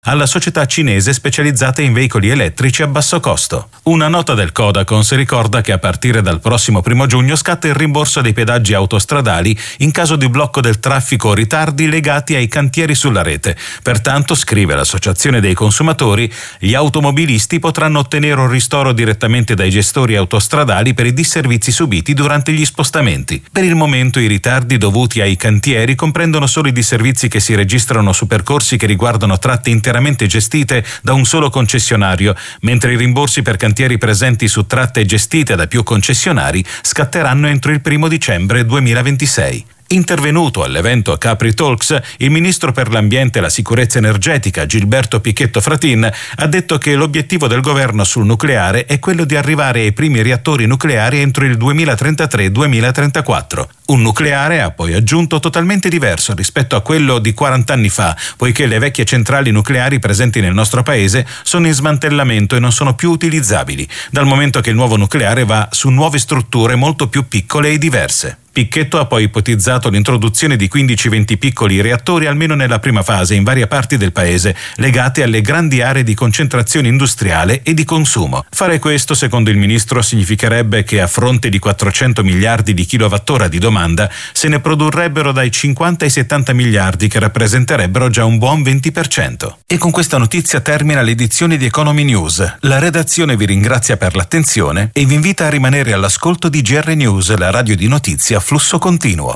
alla società cinese specializzata in veicoli elettrici a basso costo. Una nota del Codacons ricorda che a partire dal prossimo 1 giugno scatta il rimborso dei pedaggi autostradali in caso di blocco del traffico o ritardi legati ai cantieri sulla rete. Pertanto, scrive l'Associazione dei consumatori, gli automobilisti potranno ottenere un ristoro direttamente dai gestori autostradali per i disservizi subiti durante gli spostamenti. Per il momento i ritardi dovuti ai cantieri comprendono solo i disservizi che si registrano su percorsi che riguardano tratte interamente gestite da un solo concessionario, mentre i rimborsi per cantieri presenti su tratte gestite da più concessionari scatteranno entro il 1 dicembre 2026. Intervenuto all'evento Capri Talks, il ministro per l'ambiente e la sicurezza energetica Gilberto Pichetto Fratin ha detto che l'obiettivo del governo sul nucleare è quello di arrivare ai primi reattori nucleari entro il 2033-2034. Un nucleare, ha poi aggiunto, totalmente diverso rispetto a quello di 40 anni fa, poiché le vecchie centrali nucleari presenti nel nostro paese sono in smantellamento e non sono più utilizzabili, dal momento che il nuovo nucleare va su nuove strutture molto più piccole e diverse. Picchetto ha poi ipotizzato l'introduzione di 15-20 piccoli reattori almeno nella prima fase in varie parti del paese, legate alle grandi aree di concentrazione industriale e di consumo. Fare questo, secondo il ministro, significherebbe che a fronte di 400 miliardi di kilowattora di domanda se ne produrrebbero dai 50 ai 70 miliardi, che rappresenterebbero già un buon 20%. E con questa notizia termina l'edizione di Economy News. La redazione vi ringrazia per l'attenzione e vi invita a rimanere all'ascolto di GR News, la radio di notizie a flusso continuo.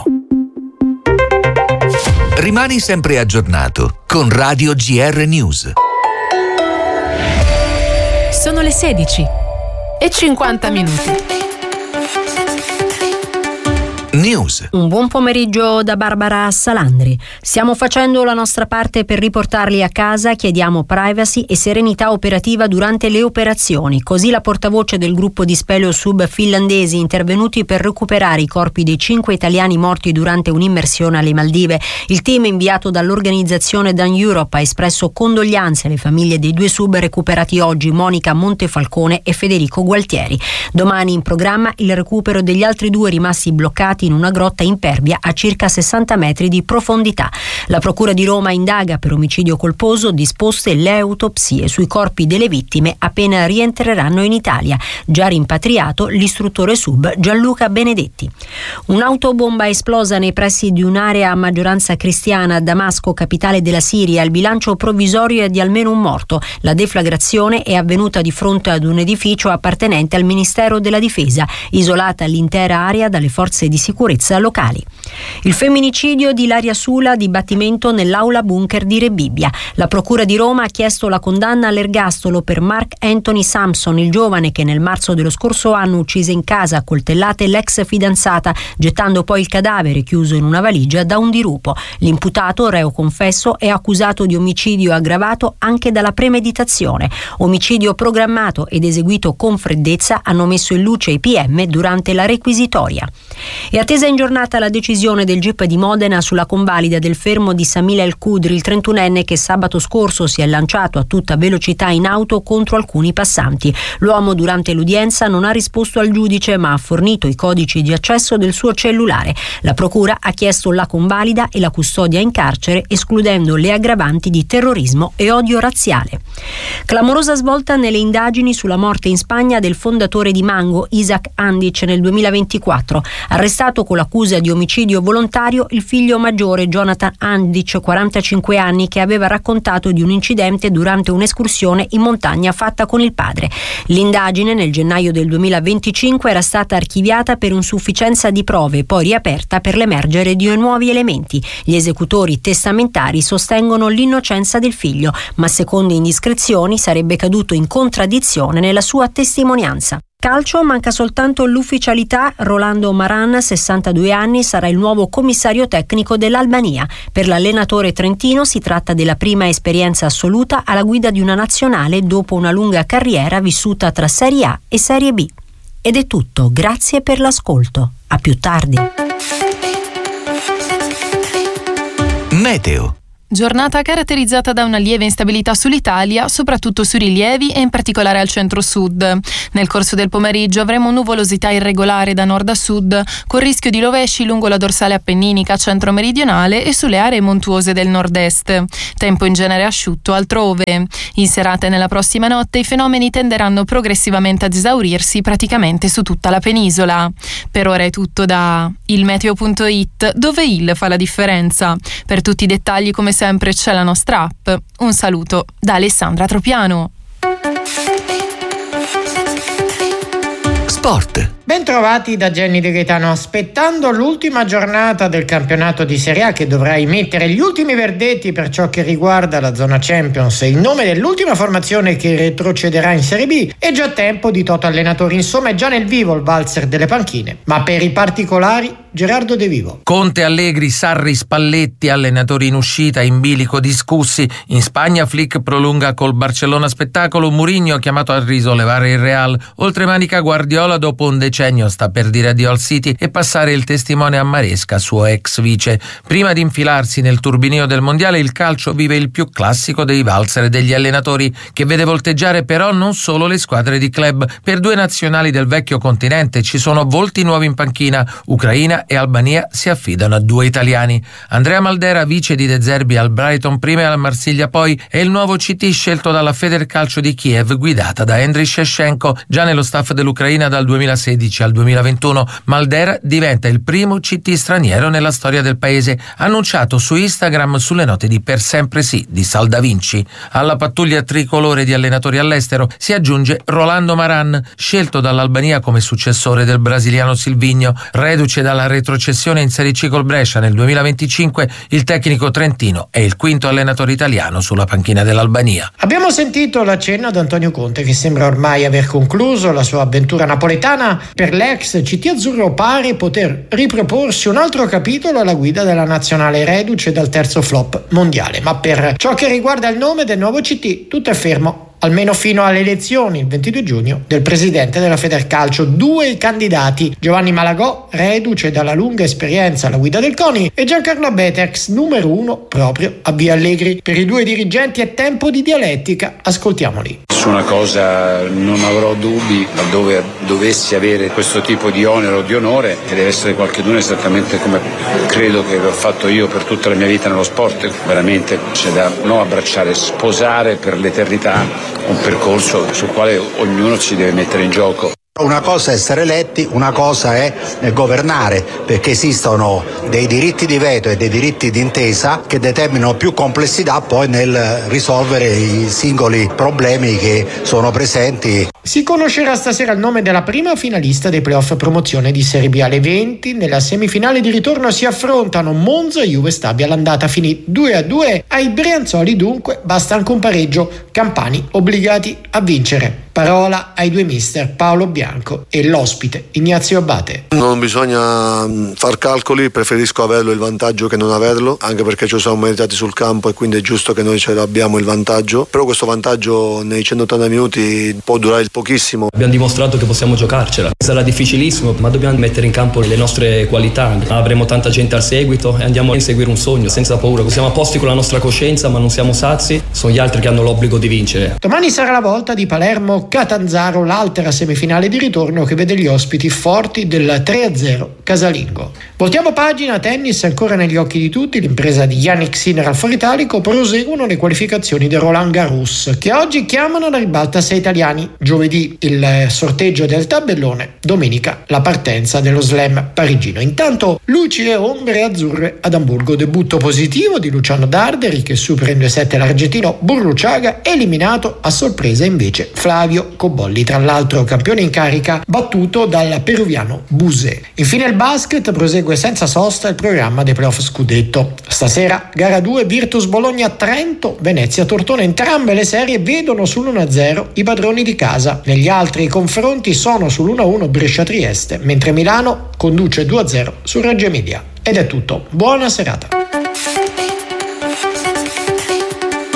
Rimani sempre aggiornato con Radio GR News. Sono le 16:50. News. Un buon pomeriggio da Barbara Salandri. Stiamo facendo la nostra parte per riportarli a casa, chiediamo privacy e serenità operativa durante le operazioni. Così la portavoce del gruppo di speleo sub finlandesi intervenuti per recuperare i corpi dei 5 italiani morti durante un'immersione alle Maldive. Il team inviato dall'organizzazione Dan Europe ha espresso condoglianze alle famiglie dei 2 sub recuperati oggi, Monica Montefalcone e Federico Gualtieri. Domani in programma il recupero degli altri 2 rimasti bloccati in una grotta impervia a circa 60 metri di profondità. La Procura di Roma indaga per omicidio colposo, disposte le autopsie sui corpi delle vittime appena rientreranno in Italia. Già rimpatriato l'istruttore sub Gianluca Benedetti. Un'autobomba esplosa nei pressi di un'area a maggioranza cristiana a Damasco, capitale della Siria. Il bilancio provvisorio è di almeno un morto. La deflagrazione è avvenuta di fronte ad un edificio appartenente al Ministero della Difesa, isolata l'intera area dalle forze di sicurezza locali. Il femminicidio di Ilaria Sula, dibattimento nell'aula bunker di Rebibbia. La Procura di Roma ha chiesto la condanna all'ergastolo per Mark Anthony Sampson, il giovane che nel marzo dello scorso anno uccise in casa a coltellate l'ex fidanzata, gettando poi il cadavere chiuso in una valigia da un dirupo. L'imputato, reo confesso, è accusato di omicidio aggravato anche dalla premeditazione. Omicidio programmato ed eseguito con freddezza hanno messo in luce i PM durante la requisitoria. È attesa in giornata la decisione del GIP di Modena sulla convalida del fermo di Samila El Kudri, il 31enne che sabato scorso si è lanciato a tutta velocità in auto contro alcuni passanti. L'uomo durante l'udienza non ha risposto al giudice, ma ha fornito i codici di accesso del suo cellulare. La procura ha chiesto la convalida e la custodia in carcere, escludendo le aggravanti di terrorismo e odio razziale. Clamorosa svolta nelle indagini sulla morte in Spagna del fondatore di Mango, Isaac Andic, nel 2024. Arrestato con l'accusa di omicidio volontario il figlio maggiore Jonathan Andic, 45 anni, che aveva raccontato di un incidente durante un'escursione in montagna fatta con il padre. L'indagine nel gennaio del 2025 era stata archiviata per insufficienza di prove, poi riaperta per l'emergere di nuovi elementi. Gli esecutori testamentari sostengono l'innocenza del figlio, ma secondo indiscrezioni sarebbe caduto in contraddizione nella sua testimonianza. Calcio, manca soltanto l'ufficialità. Rolando Maran, 62 anni, sarà il nuovo commissario tecnico dell'Albania. Per l'allenatore trentino si tratta della prima esperienza assoluta alla guida di una nazionale dopo una lunga carriera vissuta tra Serie A e Serie B. Ed è tutto, grazie per l'ascolto. A più tardi. Meteo. Giornata caratterizzata da una lieve instabilità sull'Italia, soprattutto sui rilievi e in particolare al centro-sud. Nel corso del pomeriggio avremo nuvolosità irregolare da nord a sud, con rischio di rovesci lungo la dorsale appenninica centro-meridionale e sulle aree montuose del nord-est. Tempo in genere asciutto altrove. In serata e nella prossima notte i fenomeni tenderanno progressivamente ad esaurirsi praticamente su tutta la penisola. Per ora è tutto da ilmeteo.it, dove il fa la differenza. Per tutti i dettagli, come sempre, c'è la nostra app. Un saluto da Alessandra Tropiano. Sport. Bentrovati da Jenny De Gaetano. Aspettando l'ultima giornata del campionato di Serie A, che dovrà emettere gli ultimi verdetti per ciò che riguarda la zona Champions e il nome dell'ultima formazione che retrocederà in Serie B, è già tempo di Toto allenatori. Insomma, è già nel vivo il valzer delle panchine, ma per i particolari Gerardo De Vivo. Conte, Allegri, Sarri, Spalletti, allenatori in uscita, in bilico discussi. In Spagna Flick prolunga col Barcellona spettacolo, Mourinho chiamato a risollevare il Real. Oltremanica Guardiola dopo un decennio sta per dire addio al City e passare il testimone a Maresca, suo ex vice. Prima di infilarsi nel turbinio del mondiale, il calcio vive il più classico dei valzer degli allenatori, che vede volteggiare però non solo le squadre di club. Per due nazionali del vecchio continente ci sono volti nuovi in panchina. Ucraina e Albania si affidano a due italiani. Andrea Maldera, vice di De Zerbi al Brighton prima e al Marsiglia poi, è il nuovo CT scelto dalla Federcalcio di Kiev, guidata da Andriy Shevchenko. Già nello staff dell'Ucraina dal 2016 al 2021, Maldera diventa il primo CT straniero nella storia del paese, annunciato su Instagram sulle note di Per Sempre Sì di Sal Da Vinci. Alla pattuglia tricolore di allenatori all'estero si aggiunge Rolando Maran, scelto dall'Albania come successore del brasiliano Silvinho. Reduce dalla retrocessione in Serie C col Brescia nel 2025, il tecnico trentino è il quinto allenatore italiano sulla panchina dell'Albania. Abbiamo sentito l'accenno ad Antonio Conte, che sembra ormai aver concluso la sua avventura napoletana. Per l'ex CT azzurro pare poter riproporsi un altro capitolo alla guida della nazionale reduce dal terzo flop mondiale, ma per ciò che riguarda il nome del nuovo CT tutto è fermo, almeno fino alle elezioni il 22 giugno del presidente della Federcalcio. Due i candidati: Giovanni Malagò, reduce dalla lunga esperienza alla guida del CONI, e Giancarlo Betex, numero 1 proprio a Via Allegri. Per i due dirigenti è tempo di dialettica, ascoltiamoli. Su una cosa non avrò dubbi, laddove dovessi avere questo tipo di onere o di onore, che deve essere qualcheduno esattamente come credo che ho fatto io per tutta la mia vita nello sport. Veramente c'è da non abbracciare, sposare per l'eternità un percorso sul quale ognuno si deve mettere in gioco. Una cosa è essere eletti, una cosa è governare, perché esistono dei diritti di veto e dei diritti di intesa che determinano più complessità poi nel risolvere i singoli problemi che sono presenti. Si conoscerà stasera il nome della prima finalista dei playoff promozione di Serie B alle 20. Nella semifinale di ritorno si affrontano Monza e Juve Stabia. L'andata finì 2-2. Ai brianzoli dunque basta anche un pareggio, campani obbligati a vincere. Parola ai due mister Paolo Bianco e l'ospite Ignazio Abate. Non bisogna far calcoli, preferisco averlo il vantaggio che non averlo, anche perché ci siamo meritati sul campo e quindi è giusto che noi ce l'abbiamo il vantaggio, però questo vantaggio nei 180 minuti può durare pochissimo. Abbiamo dimostrato che possiamo giocarcela, sarà difficilissimo, ma dobbiamo mettere in campo le nostre qualità. Avremo tanta gente al seguito e andiamo a inseguire un sogno senza paura. Siamo a posti con la nostra coscienza, ma non siamo sazi, sono gli altri che hanno l'obbligo di vincere. Domani sarà la volta di Palermo Catanzaro, l'altra semifinale di ritorno che vede gli ospiti forti del 3-0 casalingo. Voltiamo pagina. Tennis ancora negli occhi di tutti. L'impresa di Yannick Sinner al Foro Italico. Proseguono le qualificazioni del Roland Garros, che oggi chiamano alla ribalta 6 italiani. Giovedì il sorteggio del tabellone, domenica la partenza dello slam parigino. Intanto luci e ombre azzurre ad Amburgo. Debutto positivo di Luciano Darderi, che supera in 2-7 l'argentino Burruchaga, eliminato a sorpresa invece Flavio Cobolli, tra l'altro campione in carica, battuto dal peruviano Buse. Infine il basket, prosegue senza sosta il programma dei playoff scudetto. Stasera gara 2, Virtus Bologna Trento, Venezia Tortona. Entrambe le serie vedono sull'1-0 i padroni di casa. Negli altri confronti sono sull'1-1 Brescia Trieste, mentre Milano conduce 2-0 su Reggio Emilia. Ed è tutto, buona serata.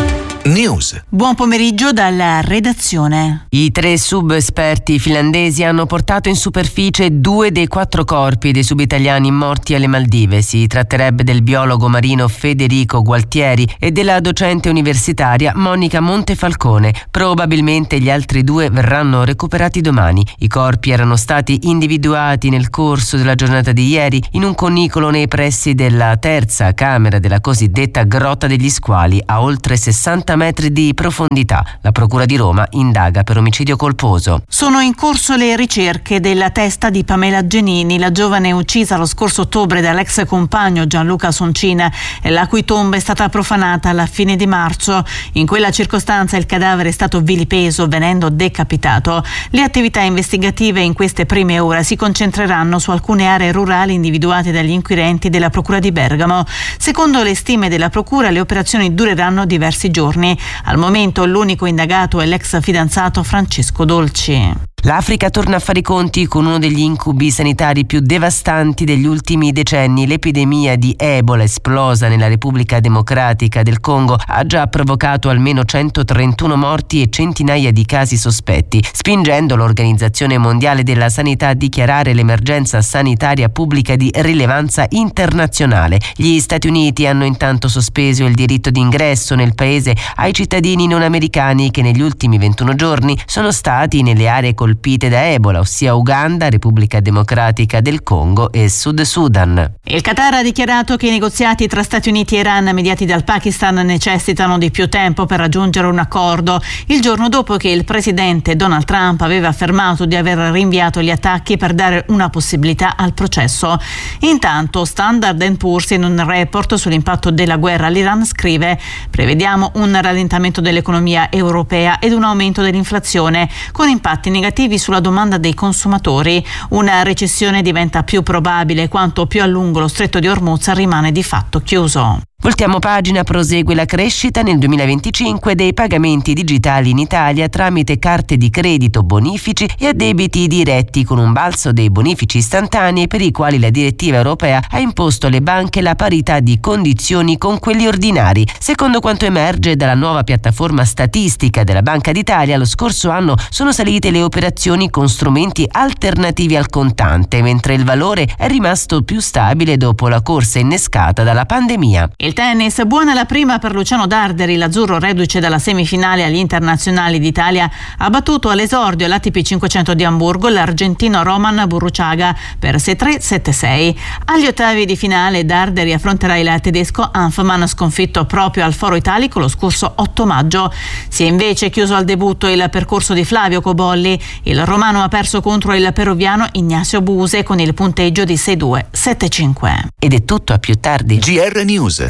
News. Buon pomeriggio dalla redazione. I 3 sub-esperti finlandesi hanno portato in superficie 2 dei 4 corpi dei subitaliani morti alle Maldive. Si tratterebbe del biologo marino Federico Gualtieri e della docente universitaria Monica Montefalcone. Probabilmente gli altri 2 verranno recuperati domani. I corpi erano stati individuati nel corso della giornata di ieri in un cunicolo nei pressi della terza camera della cosiddetta Grotta degli Squali, a oltre 60 metri di profondità. La Procura di Roma indaga per omicidio colposo. Sono in corso le ricerche della testa di Pamela Genini, la giovane uccisa lo scorso ottobre dall'ex compagno Gianluca Soncina, la cui tomba è stata profanata alla fine di marzo. In quella circostanza il cadavere è stato vilipeso, venendo decapitato. Le attività investigative in queste prime ore si concentreranno su alcune aree rurali individuate dagli inquirenti della Procura di Bergamo. Secondo le stime della Procura, le operazioni dureranno diversi giorni. Al momento l'unico indagato è l'ex fidanzato Francesco Dolci. L'Africa torna a fare i conti con uno degli incubi sanitari più devastanti degli ultimi decenni. L'epidemia di Ebola esplosa nella Repubblica Democratica del Congo ha già provocato almeno 131 morti e centinaia di casi sospetti, spingendo l'Organizzazione Mondiale della Sanità a dichiarare l'emergenza sanitaria pubblica di rilevanza internazionale. Gli Stati Uniti hanno intanto sospeso il diritto d'ingresso nel paese ai cittadini non americani che negli ultimi 21 giorni sono stati nelle aree colpite da Ebola, ossia Uganda, Repubblica Democratica del Congo e Sud Sudan. Il Qatar ha dichiarato che i negoziati tra Stati Uniti e Iran mediati dal Pakistan necessitano di più tempo per raggiungere un accordo, il giorno dopo che il presidente Donald Trump aveva affermato di aver rinviato gli attacchi per dare una possibilità al processo. Intanto Standard & Poor's, in un report sull'impatto della guerra all'Iran, scrive: prevediamo un rallentamento dell'economia europea ed un aumento dell'inflazione, con impatti negativi sulla domanda dei consumatori. Una recessione diventa più probabile quanto più a lungo lo stretto di Hormuz rimane di fatto chiuso. Voltiamo pagina, prosegue la crescita nel 2025 dei pagamenti digitali in Italia tramite carte di credito, bonifici e addebiti diretti, con un balzo dei bonifici istantanei per i quali la direttiva europea ha imposto alle banche la parità di condizioni con quelli ordinari. Secondo quanto emerge dalla nuova piattaforma statistica della Banca d'Italia, lo scorso anno sono salite le operazioni con strumenti alternativi al contante, mentre il valore è rimasto più stabile dopo la corsa innescata dalla pandemia. Il tennis, buona la prima per Luciano Darderi. L'azzurro, reduce dalla semifinale agli internazionali d'Italia, ha battuto all'esordio all'ATP 500 di Amburgo l'argentino Roman Burruchaga per 6-3, 7-6. Agli ottavi di finale Darderi affronterà il tedesco Hanfmann, sconfitto proprio al Foro Italico lo scorso 8 maggio. Si è invece chiuso al debutto il percorso di Flavio Cobolli. Il romano ha perso contro il peruviano Ignacio Buse con il punteggio di 6-2, 7-5. Ed è tutto, a più tardi. GR News.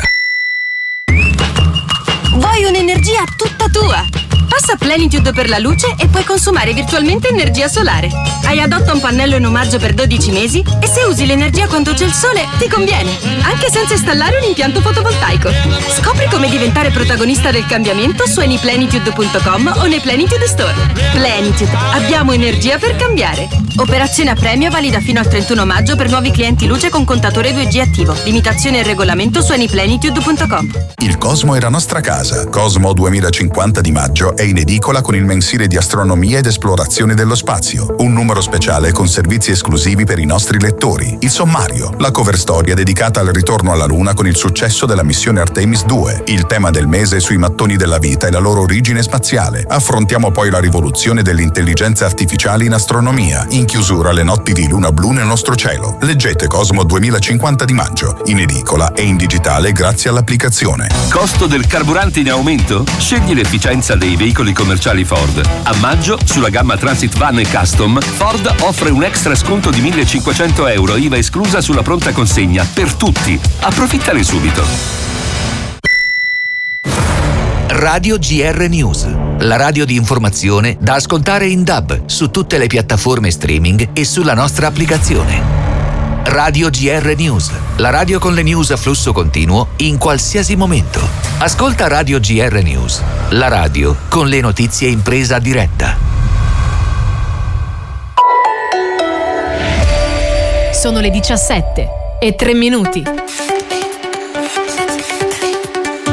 Vuoi un'energia tutta tua? Passa Plenitude per la luce e puoi consumare virtualmente energia solare. Hai Adotta un pannello in omaggio per 12 mesi e se usi l'energia quando c'è il sole ti conviene, anche senza installare un impianto fotovoltaico. Scopri come diventare protagonista del cambiamento su anyplenitude.com o nei Plenitude Store. Plenitude, abbiamo energia per cambiare. Operazione a premio valida fino al 31 maggio per nuovi clienti luce con contatore 2G attivo. Limitazione e regolamento su anyplenitude.com. Il Cosmo è la nostra casa. Cosmo 2050 di maggio è in edicola con il mensile di astronomia ed esplorazione dello spazio, un numero speciale con servizi esclusivi per i nostri lettori, il sommario, la cover storia dedicata al ritorno alla Luna con il successo della missione Artemis 2, il tema del mese sui mattoni della vita e la loro origine spaziale. Affrontiamo poi la rivoluzione dell'intelligenza artificiale in astronomia, in chiusura le notti di luna blu nel nostro cielo. Leggete Cosmo 2050 di maggio, in edicola e in digitale grazie all'applicazione. Costo del carburante in aumento? Scegli l'efficienza dei veicoli commerciali Ford. A maggio, sulla gamma Transit Van e Custom, Ford offre un extra sconto di €1.500, IVA esclusa sulla pronta consegna, per tutti. Approfittane subito. Radio GR News, la radio di informazione da ascoltare in DAB su tutte le piattaforme streaming e sulla nostra applicazione. Radio GR News, la radio con le news a flusso continuo in qualsiasi momento. Ascolta Radio GR News, la radio con le notizie in presa diretta. Sono le 17:03.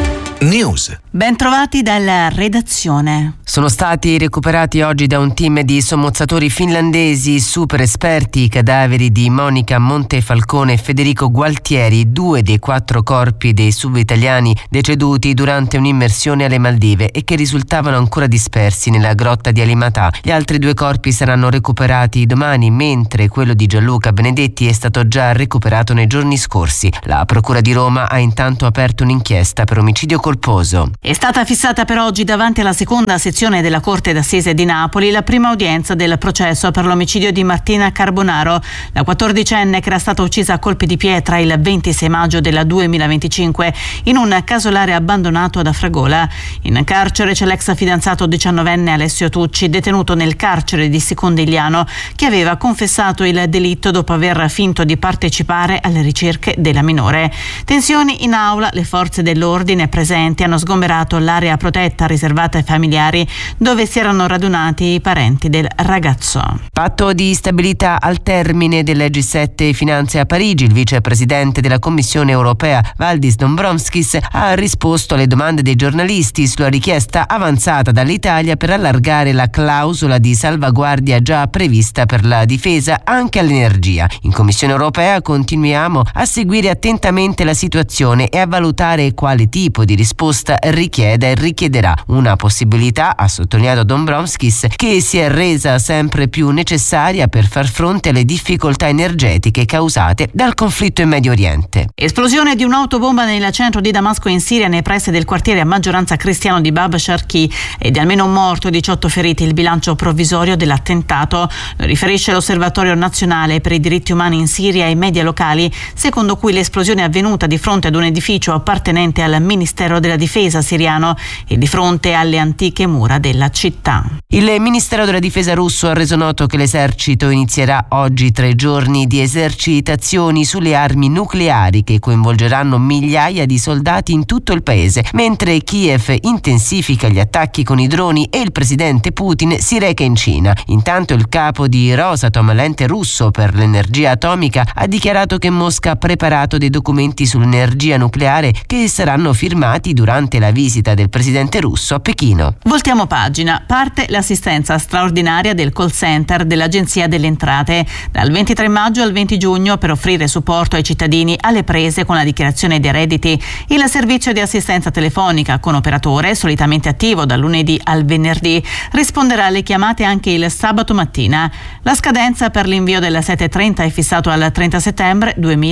News. Bentrovati dalla redazione. Sono stati recuperati oggi da un team di sommozzatori finlandesi super esperti i cadaveri di Monica Montefalcone e Federico Gualtieri, 2 dei 4 corpi dei sub-italiani deceduti durante un'immersione alle Maldive e che risultavano ancora dispersi nella grotta di Alimatà. Gli altri 2 corpi saranno recuperati domani, mentre quello di Gianluca Benedetti è stato già recuperato nei giorni scorsi. La Procura di Roma ha intanto aperto un'inchiesta per omicidio colposo. È stata fissata per oggi davanti alla seconda sezione della Corte d'Assise di Napoli la prima udienza del processo per l'omicidio di Martina Carbonaro, la 14enne che era stata uccisa a colpi di pietra il 26 maggio del 2025 in un casolare abbandonato ad Afragola. In carcere c'è l'ex fidanzato 19enne Alessio Tucci, detenuto nel carcere di Secondigliano, che aveva confessato il delitto dopo aver finto di partecipare alle ricerche della minore. Tensioni in aula, le forze dell'ordine presenti hanno sgomberato l'area protetta riservata ai familiari, dove si erano radunati i parenti del ragazzo. Patto di stabilità al termine del G7 Finanze a Parigi. Il vicepresidente della Commissione europea Valdis Dombrovskis ha risposto alle domande dei giornalisti sulla richiesta avanzata dall'Italia per allargare la clausola di salvaguardia già prevista per la difesa anche all'energia. In Commissione europea continuiamo a seguire attentamente la situazione e a valutare quale tipo di risposta richiede e richiederà. Una possibilità, ha sottolineato Dombrovskis, che si è resa sempre più necessaria per far fronte alle difficoltà energetiche causate dal conflitto in Medio Oriente. Esplosione di un'autobomba nel centro di Damasco in Siria, nei pressi del quartiere a maggioranza cristiano di Bab Sharqi, e di almeno un morto e 18 feriti il bilancio provvisorio dell'attentato. Lo riferisce l'Osservatorio Nazionale per i Diritti Umani in Siria e i media locali, secondo cui l'esplosione è avvenuta di fronte ad un edificio appartenente al Ministero della Difesa siriano e di fronte alle antiche mura della città. Il Ministero della Difesa russo ha reso noto che l'esercito inizierà oggi 3 giorni di esercitazioni sulle armi nucleari che coinvolgeranno migliaia di soldati in tutto il paese, mentre Kiev intensifica gli attacchi con i droni e il presidente Putin si reca in Cina. Intanto il capo di Rosatom, l'ente russo per l'energia atomica, ha dichiarato che Mosca ha preparato dei documenti sull'energia nucleare che saranno firmati durante la visita del presidente russo a Pechino. Voltiamo pagina. Parte l'assistenza straordinaria del call center dell'Agenzia delle Entrate dal 23 maggio al 20 giugno per offrire supporto ai cittadini alle prese con la dichiarazione dei redditi. Il servizio di assistenza telefonica con operatore, solitamente attivo dal lunedì al venerdì, risponderà alle chiamate anche il sabato mattina. La scadenza per l'invio del 730 è fissato al 30 settembre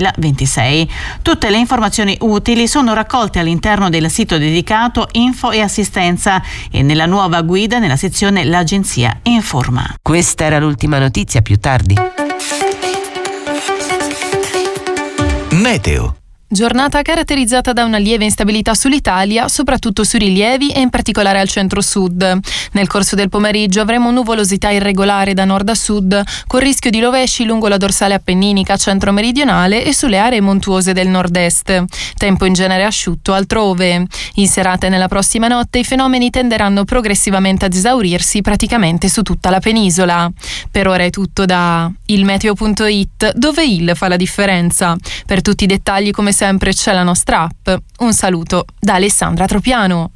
2026. Tutte le informazioni utili sono raccolte all'interno del sito dedicato Info e Assistenza e nella nuova guida nella sezione L'Agenzia informa. Questa era l'ultima notizia, più tardi. Meteo. Giornata caratterizzata da una lieve instabilità sull'Italia, soprattutto sui rilievi e in particolare al centro-sud. Nel corso del pomeriggio avremo nuvolosità irregolare da nord a sud, con rischio di rovesci lungo la dorsale appenninica centro-meridionale e sulle aree montuose del nord-est. Tempo in genere asciutto altrove. In serata e nella prossima notte i fenomeni tenderanno progressivamente ad esaurirsi praticamente su tutta la penisola. Per ora è tutto da ilmeteo.it, dove il fa la differenza. Per tutti i dettagli, come sempre, c'è la nostra app. Un saluto da Alessandra Tropiano.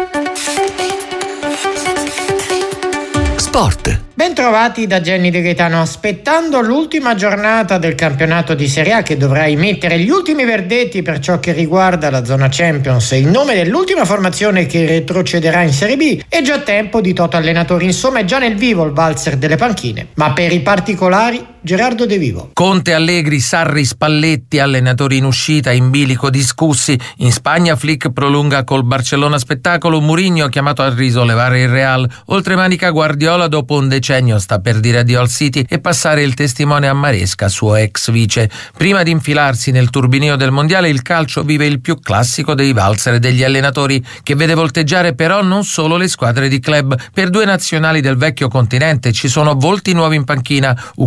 Sport. Bentrovati da Jenny De Gaetano. Aspettando l'ultima giornata del campionato di Serie A, che dovrà emettere gli ultimi verdetti per ciò che riguarda la zona Champions e il nome dell'ultima formazione che retrocederà in Serie B, è già tempo di Toto allenatori. Insomma, è già nel vivo il valzer delle panchine. Ma per i particolari, Gerardo De Vivo. Conte, Allegri, Sarri, Spalletti, allenatori in uscita, in bilico discussi. In Spagna Flick prolunga col Barcellona spettacolo, Mourinho chiamato a risollevare il Real. Oltremanica Guardiola dopo un decennio sta per dire addio al City e passare il testimone a Maresca, suo ex vice. Prima di infilarsi nel turbinio del mondiale, il calcio vive il più classico dei valzer degli allenatori, che vede volteggiare però non solo le squadre di club. Per 2 nazionali del vecchio continente ci sono volti nuovi in panchina, Ucraina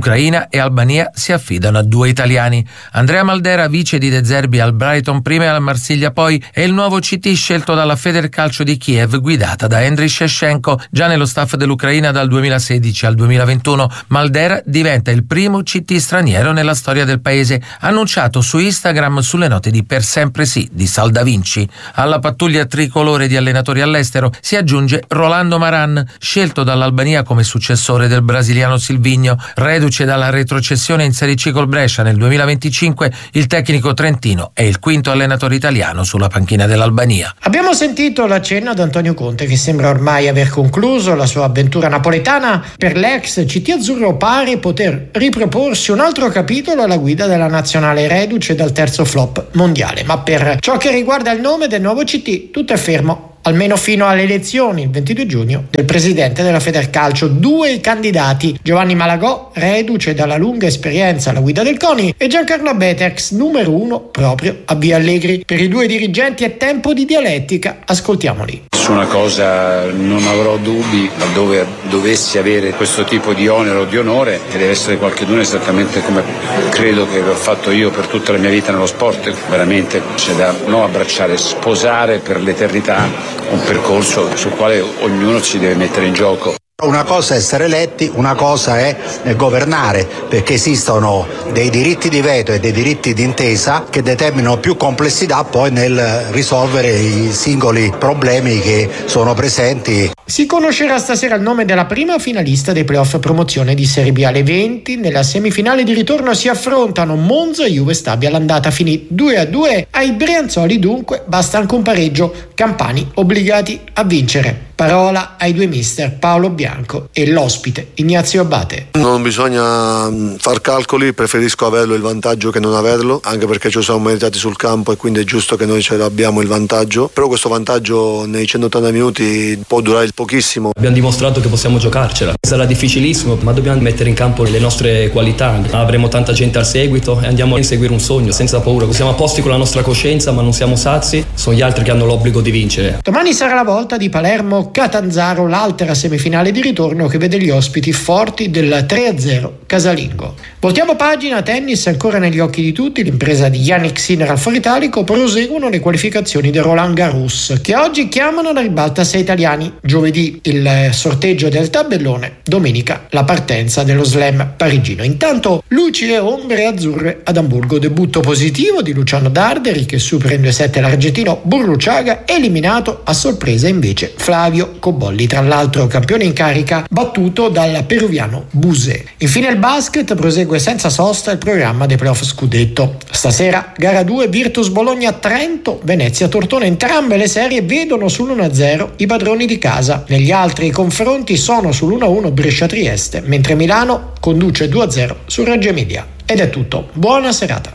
Spagna e Albania si affidano a 2 italiani. Andrea Maldera, vice di De Zerbi al Brighton prima e al Marsiglia poi, è il nuovo CT scelto dalla Federcalcio di Kiev guidata da Andriy Shevchenko. Già nello staff dell'Ucraina dal 2016 al 2021, Maldera diventa il primo CT straniero nella storia del paese, annunciato su Instagram sulle note di Per Sempre Sì di Sal Da Vinci. Alla pattuglia tricolore di allenatori all'estero si aggiunge Rolando Maran, scelto dall'Albania come successore del brasiliano Silvinho. Reduce dalla retrocessione in Serie C col Brescia nel 2025, il tecnico trentino è il quinto allenatore italiano sulla panchina dell'Albania. Abbiamo sentito l'accenno ad Antonio Conte, che sembra ormai aver concluso la sua avventura napoletana. Per l'ex CT azzurro pare poter riproporsi un altro capitolo alla guida della nazionale reduce dal terzo flop mondiale, ma per ciò che riguarda il nome del nuovo CT tutto è fermo, almeno fino alle elezioni il 22 giugno del presidente della Federcalcio. 2 i candidati: Giovanni Malagò, reduce dalla lunga esperienza alla guida del CONI, e Giancarlo Betex, numero 1 proprio a Via Allegri. Per i 2 dirigenti è tempo di dialettica, ascoltiamoli. Su una cosa non avrò dubbi, laddove dovessi avere questo tipo di onere o di onore, che deve essere qualcheduno esattamente come credo che ho fatto io per tutta la mia vita nello sport. Veramente c'è da non abbracciare, sposare per l'eternità un percorso sul quale ognuno si deve mettere in gioco. Una cosa è essere eletti, una cosa è governare, perché esistono dei diritti di veto e dei diritti di intesa che determinano più complessità poi nel risolvere i singoli problemi che sono presenti. Si conoscerà stasera il nome della prima finalista dei playoff promozione di Serie B alle 20. Nella semifinale di ritorno si affrontano Monza e Juve Stabia. L'andata finì 2-2. Ai brianzoli dunque basta anche un pareggio, campani obbligati a vincere. Parola ai 2 mister Paolo Bianco e l'ospite Ignazio Abate. Non bisogna far calcoli, preferisco averlo il vantaggio che non averlo, anche perché ci siamo meritati sul campo e quindi è giusto che noi ce l'abbiamo il vantaggio, però questo vantaggio nei 180 minuti può durare pochissimo. Abbiamo dimostrato che possiamo giocarcela, sarà difficilissimo, ma dobbiamo mettere in campo le nostre qualità. Avremo tanta gente al seguito e andiamo a inseguire un sogno senza paura. Siamo a posti con la nostra coscienza, ma non siamo sazi, sono gli altri che hanno l'obbligo di vincere. Domani sarà la volta di Palermo Catanzaro, l'altra semifinale di ritorno che vede gli ospiti forti del 3-0 casalingo. Voltiamo pagina. Tennis ancora negli occhi di tutti. L'impresa di Jannik Sinner al Foro Italico. Proseguono le qualificazioni del Roland Garros, che oggi chiamano alla ribalta 6 italiani. Giovedì il sorteggio del tabellone, domenica la partenza dello slam parigino. Intanto luci e ombre azzurre ad Amburgo. Debutto positivo di Luciano Darderi, che supera in 2-7 l'argentino Burruchaga, eliminato a sorpresa invece Flavio Cobolli, tra l'altro campione in carica, battuto dal peruviano Buse. Infine il basket, prosegue senza sosta il programma dei playoff scudetto. Stasera gara 2, Virtus Bologna Trento, Venezia Tortona. Entrambe le serie vedono sull'1-0 i padroni di casa. Negli altri confronti sono sull'1-1 Brescia Trieste, mentre Milano conduce 2-0 su Reggio Emilia. Ed è tutto, buona serata.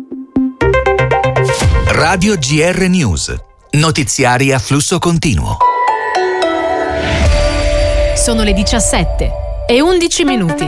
Radio GR News, notiziari a flusso continuo. Sono le 17:11.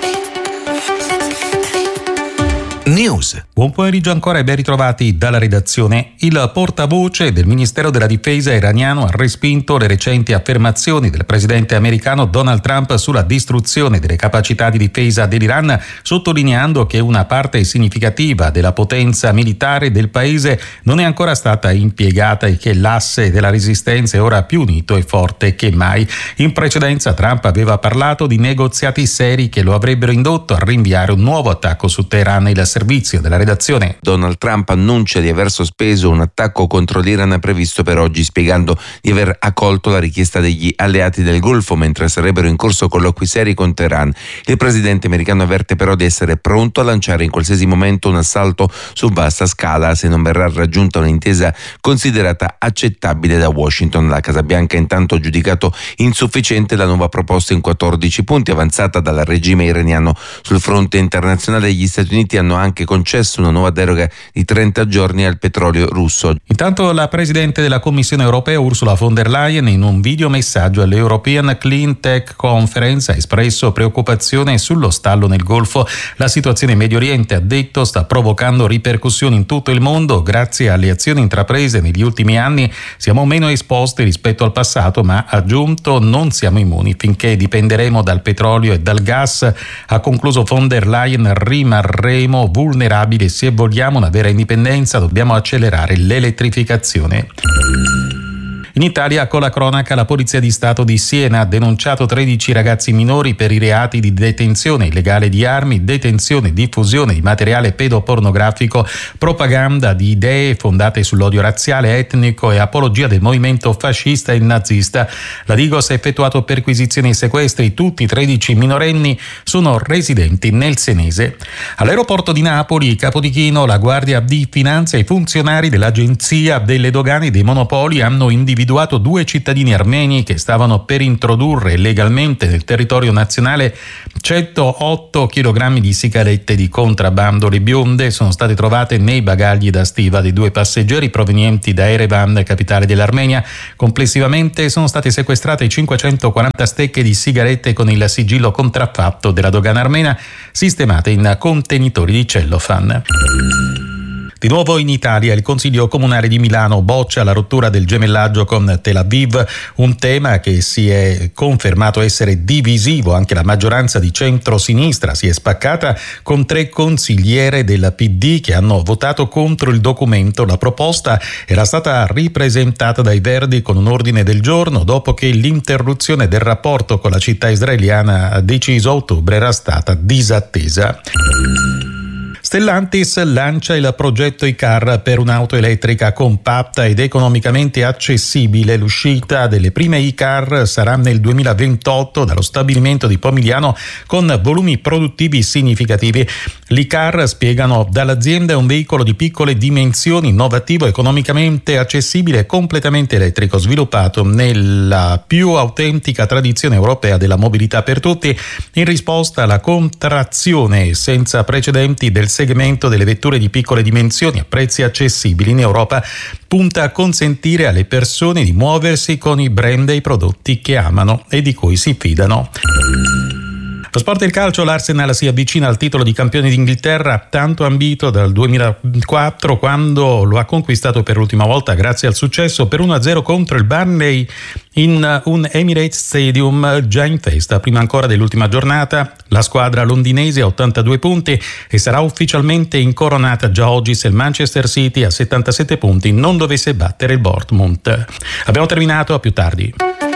News. Buon pomeriggio ancora e ben ritrovati dalla redazione. Il portavoce del Ministero della Difesa iraniano ha respinto le recenti affermazioni del presidente americano Donald Trump sulla distruzione delle capacità di difesa dell'Iran, sottolineando che una parte significativa della potenza militare del paese non è ancora stata impiegata e che l'asse della resistenza è ora più unito e forte che mai. In precedenza Trump aveva parlato di negoziati seri che lo avrebbero indotto a rinviare un nuovo attacco su Teheran. Il servizio della redazione. Donald Trump annuncia di aver sospeso un attacco contro l'Iran previsto per oggi, spiegando di aver accolto la richiesta degli alleati del Golfo mentre sarebbero in corso colloqui seri con Teheran. Il presidente americano avverte però di essere pronto a lanciare in qualsiasi momento un assalto su vasta scala se non verrà raggiunta un'intesa considerata accettabile da Washington. La Casa Bianca ha intanto giudicato insufficiente la nuova proposta in 14 punti avanzata dal regime iraniano. Sul fronte internazionale gli Stati Uniti hanno anche concesso nessuna nuova deroga di 30 giorni al petrolio russo. Intanto la Presidente della Commissione europea Ursula von der Leyen in un videomessaggio all'European Clean Tech Conference ha espresso preoccupazione sullo stallo nel Golfo. La situazione in Medio Oriente, ha detto, sta provocando ripercussioni in tutto il mondo. Grazie alle azioni intraprese negli ultimi anni siamo meno esposti rispetto al passato, ma ha aggiunto non siamo immuni finché dipenderemo dal petrolio e dal gas. Ha concluso von der Leyen: rimarremo vulnerabili. Se vogliamo una vera indipendenza dobbiamo accelerare l'elettrificazione. In Italia, con la cronaca, la Polizia di Stato di Siena ha denunciato 13 ragazzi minori per i reati di detenzione illegale di armi, detenzione e diffusione di materiale pedopornografico, propaganda di idee fondate sull'odio razziale, etnico e apologia del movimento fascista e nazista. La Digos ha effettuato perquisizioni e sequestri. Tutti i 13 minorenni sono residenti nel senese. All'aeroporto di Napoli, Capodichino, la Guardia di Finanza e i funzionari dell'Agenzia delle Dogane e dei Monopoli hanno individuato 2 cittadini armeni che stavano per introdurre legalmente nel territorio nazionale 108 kg di sigarette di contrabbando. Le bionde sono state trovate nei bagagli da stiva dei 2 passeggeri provenienti da Erevan, capitale dell'Armenia. Complessivamente sono state sequestrate 540 stecche di sigarette con il sigillo contraffatto della dogana armena, sistemate in contenitori di cellophane. Di nuovo in Italia, il Consiglio Comunale di Milano boccia la rottura del gemellaggio con Tel Aviv, un tema che si è confermato essere divisivo. Anche la maggioranza di centro-sinistra si è spaccata, con 3 consigliere del PD che hanno votato contro il documento. La proposta era stata ripresentata dai Verdi con un ordine del giorno dopo che l'interruzione del rapporto con la città israeliana deciso a ottobre era stata disattesa. Stellantis lancia il progetto iCar per un'auto elettrica compatta ed economicamente accessibile. L'uscita delle prime iCar sarà nel 2028 dallo stabilimento di Pomigliano con volumi produttivi significativi. L'iCar, spiegano dall'azienda, è un veicolo di piccole dimensioni, innovativo, economicamente accessibile e completamente elettrico, sviluppato nella più autentica tradizione europea della mobilità per tutti, in risposta alla contrazione senza precedenti del segmento delle vetture di piccole dimensioni a prezzi accessibili in Europa. Punta a consentire alle persone di muoversi con i brand e i prodotti che amano e di cui si fidano. Lo sport e il calcio, l'Arsenal si avvicina al titolo di campione d'Inghilterra, tanto ambito dal 2004, quando lo ha conquistato per l'ultima volta grazie al successo per 1-0 contro il Burnley in un Emirates Stadium già in festa. Prima ancora dell'ultima giornata, la squadra londinese ha 82 punti e sarà ufficialmente incoronata già oggi se il Manchester City a 77 punti non dovesse battere il Bournemouth. Abbiamo terminato, a più tardi.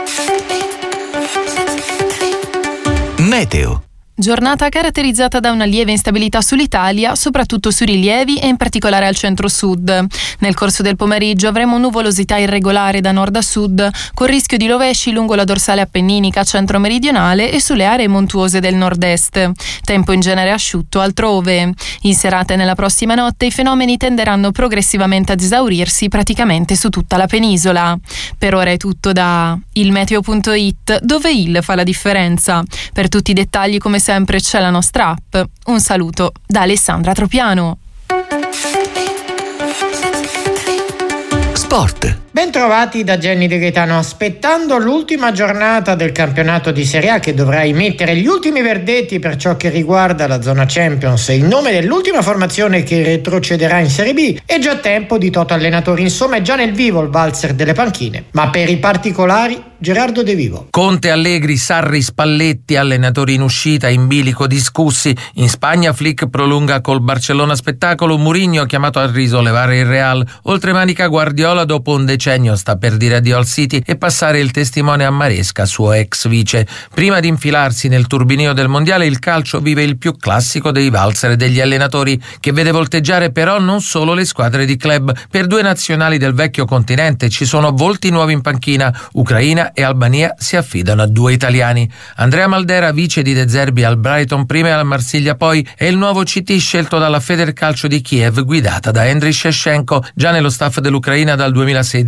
Meteo. Giornata caratterizzata da una lieve instabilità sull'Italia, soprattutto sui rilievi e in particolare al centro-sud. Nel corso del pomeriggio avremo nuvolosità irregolare da nord a sud, con rischio di rovesci lungo la dorsale appenninica centro-meridionale e sulle aree montuose del nord-est. Tempo in genere asciutto altrove. In serata e nella prossima notte i fenomeni tenderanno progressivamente ad esaurirsi praticamente su tutta la penisola. Per ora è tutto da ilmeteo.it, dove il fa la differenza. Per tutti i dettagli, come sempre, c'è la nostra app. Un saluto da Alessandra Tropiano. Sport. Bentrovati da Jenny De Gaetano. Aspettando l'ultima giornata del campionato di Serie A, che dovrà emettere gli ultimi verdetti per ciò che riguarda la zona Champions e il nome dell'ultima formazione che retrocederà in Serie B, è già tempo di Toto allenatori. Insomma, è già nel vivo il valzer delle panchine, ma per i particolari Gerardo De Vivo. Conte, Allegri, Sarri, Spalletti, allenatori in uscita, in bilico discussi. In Spagna Flick prolunga col Barcellona spettacolo, Mourinho chiamato a risollevare il Real. Oltremanica, Guardiola dopo un decennio sta per dire addio al City e passare il testimone a Maresca, suo ex vice. Prima di infilarsi nel turbinio del mondiale, il calcio vive il più classico dei valzer degli allenatori, che vede volteggiare però non solo le squadre di club. Per 2 nazionali del vecchio continente ci sono volti nuovi in panchina. Ucraina e Albania si affidano a 2 italiani. Andrea Maldera, vice di De Zerbi al Brighton prima e al Marsiglia poi, è il nuovo CT scelto dalla Federcalcio di Kiev, guidata da Andriy Shevchenko, già nello staff dell'Ucraina dal 2016.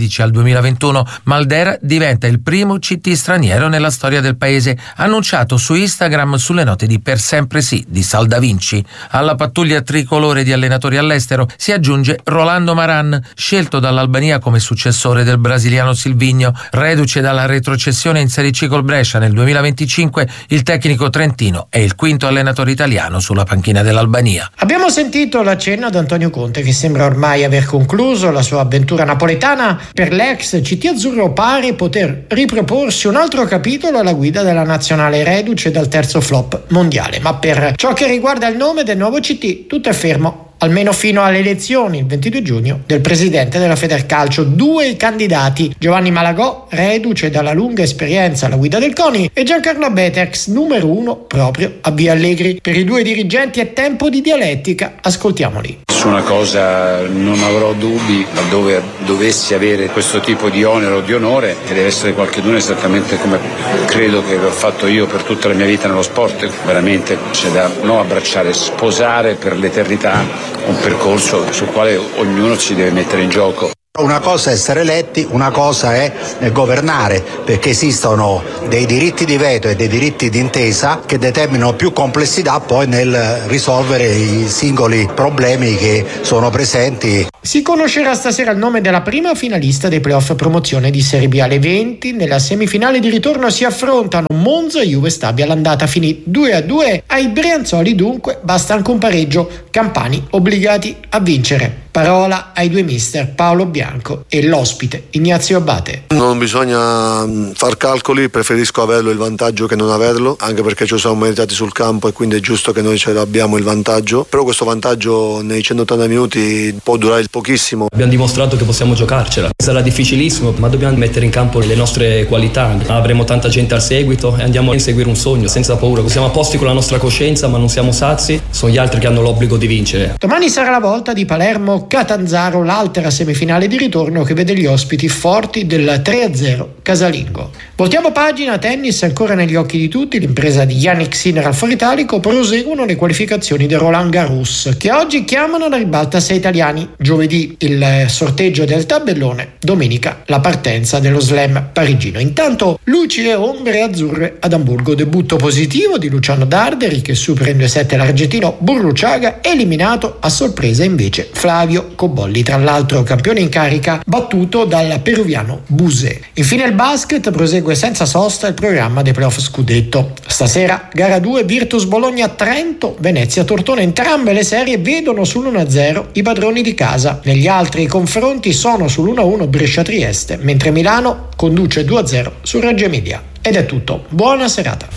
2013 al 2021 Maldera diventa il primo CT straniero nella storia del paese, annunciato su Instagram sulle note di Per Sempre Sì di Sal Da Vinci. Alla pattuglia tricolore di allenatori all'estero si aggiunge Rolando Maran, scelto dall'Albania come successore del brasiliano Silvinho. Reduce dalla retrocessione in Serie C col Brescia nel 2025, il tecnico trentino è il quinto allenatore italiano sulla panchina dell'Albania. Abbiamo sentito l'accenno ad Antonio Conte, che sembra ormai aver concluso la sua avventura napoletana. Per l'ex CT azzurro pare poter riproporsi un altro capitolo alla guida della nazionale reduce dal terzo flop mondiale, ma per ciò che riguarda il nome del nuovo CT tutto è fermo, almeno fino alle elezioni il 22 giugno del presidente della Federcalcio. Due candidati: Giovanni Malagò, reduce dalla lunga esperienza alla guida del CONI, e Giancarlo Abete, ex numero 1 proprio a Via Allegri. Per i due dirigenti è tempo di dialettica, ascoltiamoli. Su una cosa non avrò dubbi, laddove dovessi avere questo tipo di onere o di onore, e deve essere qualcheduno esattamente come credo che ho fatto io per tutta la mia vita nello sport. Veramente c'è da non abbracciare, sposare per l'eternità un percorso sul quale ognuno si deve mettere in gioco. Una cosa è essere eletti, una cosa è governare, perché esistono dei diritti di veto e dei diritti di intesa che determinano più complessità poi nel risolvere i singoli problemi che sono presenti. Si conoscerà stasera il nome della prima finalista dei playoff promozione di Serie B. Alle 20 nella semifinale di ritorno si affrontano Monza e Juve Stabia. L'andata finì 2-2 ai brianzoli, dunque basta anche un pareggio, campani obbligati a vincere. Parola ai due mister Paolo Bianco e l'ospite Ignazio Abate. Non bisogna far calcoli, preferisco averlo il vantaggio che non averlo, anche perché ci siamo meritati sul campo e quindi è giusto che noi ce l'abbiamo il vantaggio, però questo vantaggio nei 180 minuti può durare pochissimo. Abbiamo dimostrato che possiamo giocarcela, sarà difficilissimo, ma dobbiamo mettere in campo le nostre qualità. Avremo tanta gente al seguito e andiamo a inseguire un sogno senza paura. Siamo a posti con la nostra coscienza, ma non siamo sazi, sono gli altri che hanno l'obbligo di vincere. Domani sarà la volta di Palermo-Catanzaro, l'altra semifinale di ritorno che vede gli ospiti forti del 3-0 casalingo. Voltiamo pagina. Tennis ancora negli occhi di tutti. L'impresa di Jannik Sinner al Foro Italico. Proseguono le qualificazioni del Roland Garros, che oggi chiamano alla ribalta 6 italiani. Giovedì il sorteggio del tabellone, domenica la partenza dello slam parigino. Intanto luci e ombre azzurre ad Amburgo. Debutto positivo di Luciano Darderi, che supera in 2-7 l'argentino Burruchaga, eliminato a sorpresa invece Flavio Cobolli, tra l'altro campione in carica, battuto dal peruviano Buse. Infine il basket prosegue senza sosta il programma dei playoff scudetto. Stasera gara 2, Virtus Bologna-Trento, Venezia-Tortona. Entrambe le serie vedono sull'1-0 i padroni di casa. Negli altri confronti sono sull'1-1 Brescia-Trieste, mentre Milano conduce 2-0 su Reggio Emilia. Ed è tutto, buona serata.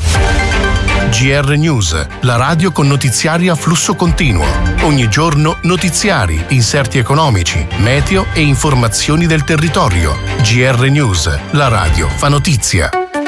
GR News, la radio con notiziari a flusso continuo. Ogni giorno notiziari, inserti economici, meteo e informazioni del territorio. GR News, la radio fa notizia.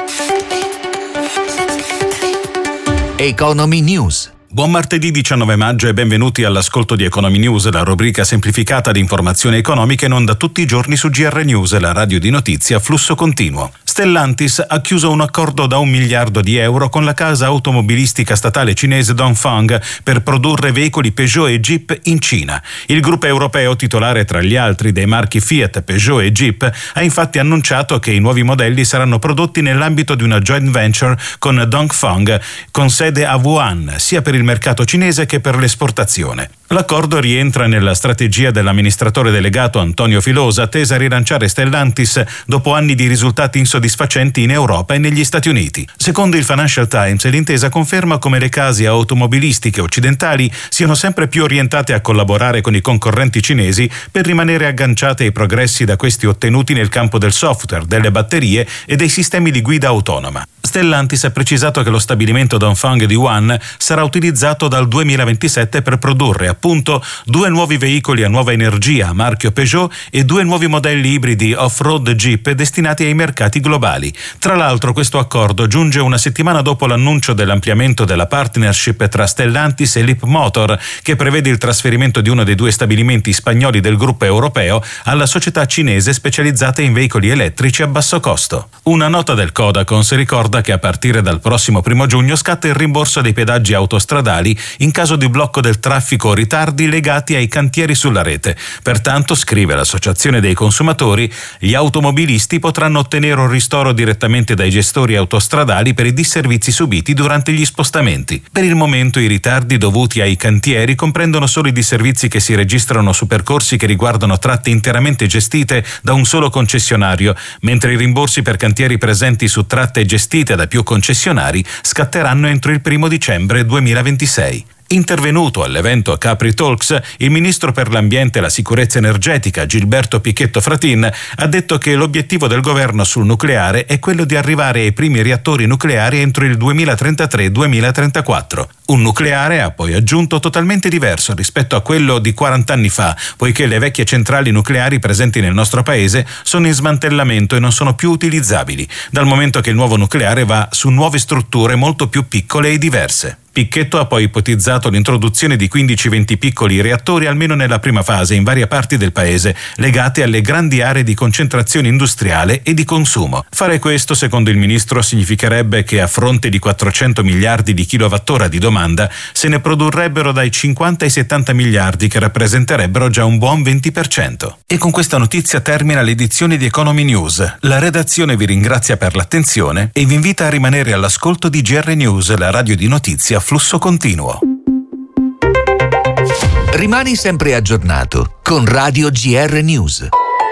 Economy News. Buon martedì 19 maggio e benvenuti all'ascolto di Economy News, la rubrica semplificata di informazioni economiche in onda tutti i giorni su GR News, la radio di notizia a flusso continuo. Stellantis ha chiuso un accordo da €1 miliardo con la casa automobilistica statale cinese Dongfeng per produrre veicoli Peugeot e Jeep in Cina. Il gruppo europeo, titolare tra gli altri dei marchi Fiat, Peugeot e Jeep, ha infatti annunciato che i nuovi modelli saranno prodotti nell'ambito di una joint venture con Dongfeng, con sede a Wuhan, sia per il mercato cinese che per l'esportazione. L'accordo rientra nella strategia dell'amministratore delegato Antonio Filosa, tesa a rilanciare Stellantis dopo anni di risultati insoddisfacenti in Europa e negli Stati Uniti. Secondo il Financial Times, l'intesa conferma come le case automobilistiche occidentali siano sempre più orientate a collaborare con i concorrenti cinesi per rimanere agganciate ai progressi da questi ottenuti nel campo del software, delle batterie e dei sistemi di guida autonoma. Stellantis ha precisato che lo stabilimento Dongfeng di Wuhan sarà utilizzato dal 2027 per produrre appunto 2 nuovi veicoli a nuova energia a marchio Peugeot e 2 nuovi modelli ibridi off-road Jeep destinati ai mercati globali. globali. Tra l'altro questo accordo giunge una settimana dopo l'annuncio dell'ampliamento della partnership tra Stellantis e Leapmotor, che prevede il trasferimento di uno dei due stabilimenti spagnoli del gruppo europeo alla società cinese specializzata in veicoli elettrici a basso costo. Una nota del Codacons ricorda che a partire dal prossimo 1 giugno scatta il rimborso dei pedaggi autostradali in caso di blocco del traffico o ritardi legati ai cantieri sulla rete. Pertanto, scrive l'Associazione dei Consumatori, gli automobilisti potranno ottenere un ristoro direttamente dai gestori autostradali per i disservizi subiti durante gli spostamenti. Per il momento i ritardi dovuti ai cantieri comprendono solo i disservizi che si registrano su percorsi che riguardano tratte interamente gestite da un solo concessionario, mentre i rimborsi per cantieri presenti su tratte gestite da più concessionari scatteranno entro il 1 dicembre 2026. Intervenuto all'evento Capri Talks, il ministro per l'ambiente e la sicurezza energetica Gilberto Pichetto Fratin ha detto che l'obiettivo del governo sul nucleare è quello di arrivare ai primi reattori nucleari entro il 2033-2034. Un nucleare, ha poi aggiunto, totalmente diverso rispetto a quello di 40 anni fa, poiché le vecchie centrali nucleari presenti nel nostro paese sono in smantellamento e non sono più utilizzabili, dal momento che il nuovo nucleare va su nuove strutture molto più piccole e diverse. Picchetto ha poi ipotizzato l'introduzione di 15-20 piccoli reattori almeno nella prima fase in varie parti del paese, legate alle grandi aree di concentrazione industriale e di consumo. Fare questo, secondo il ministro, significherebbe che a fronte di 400 miliardi di kilowattora di domanda se ne produrrebbero dai 50 ai 70 miliardi, che rappresenterebbero già un buon 20%. E con questa notizia termina l'edizione di Economy News. La redazione vi ringrazia per l'attenzione e vi invita a rimanere all'ascolto di GR News, la radio di notizie a flusso continuo. Rimani sempre aggiornato con Radio GR News.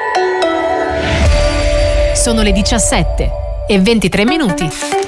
Sono le 17:23.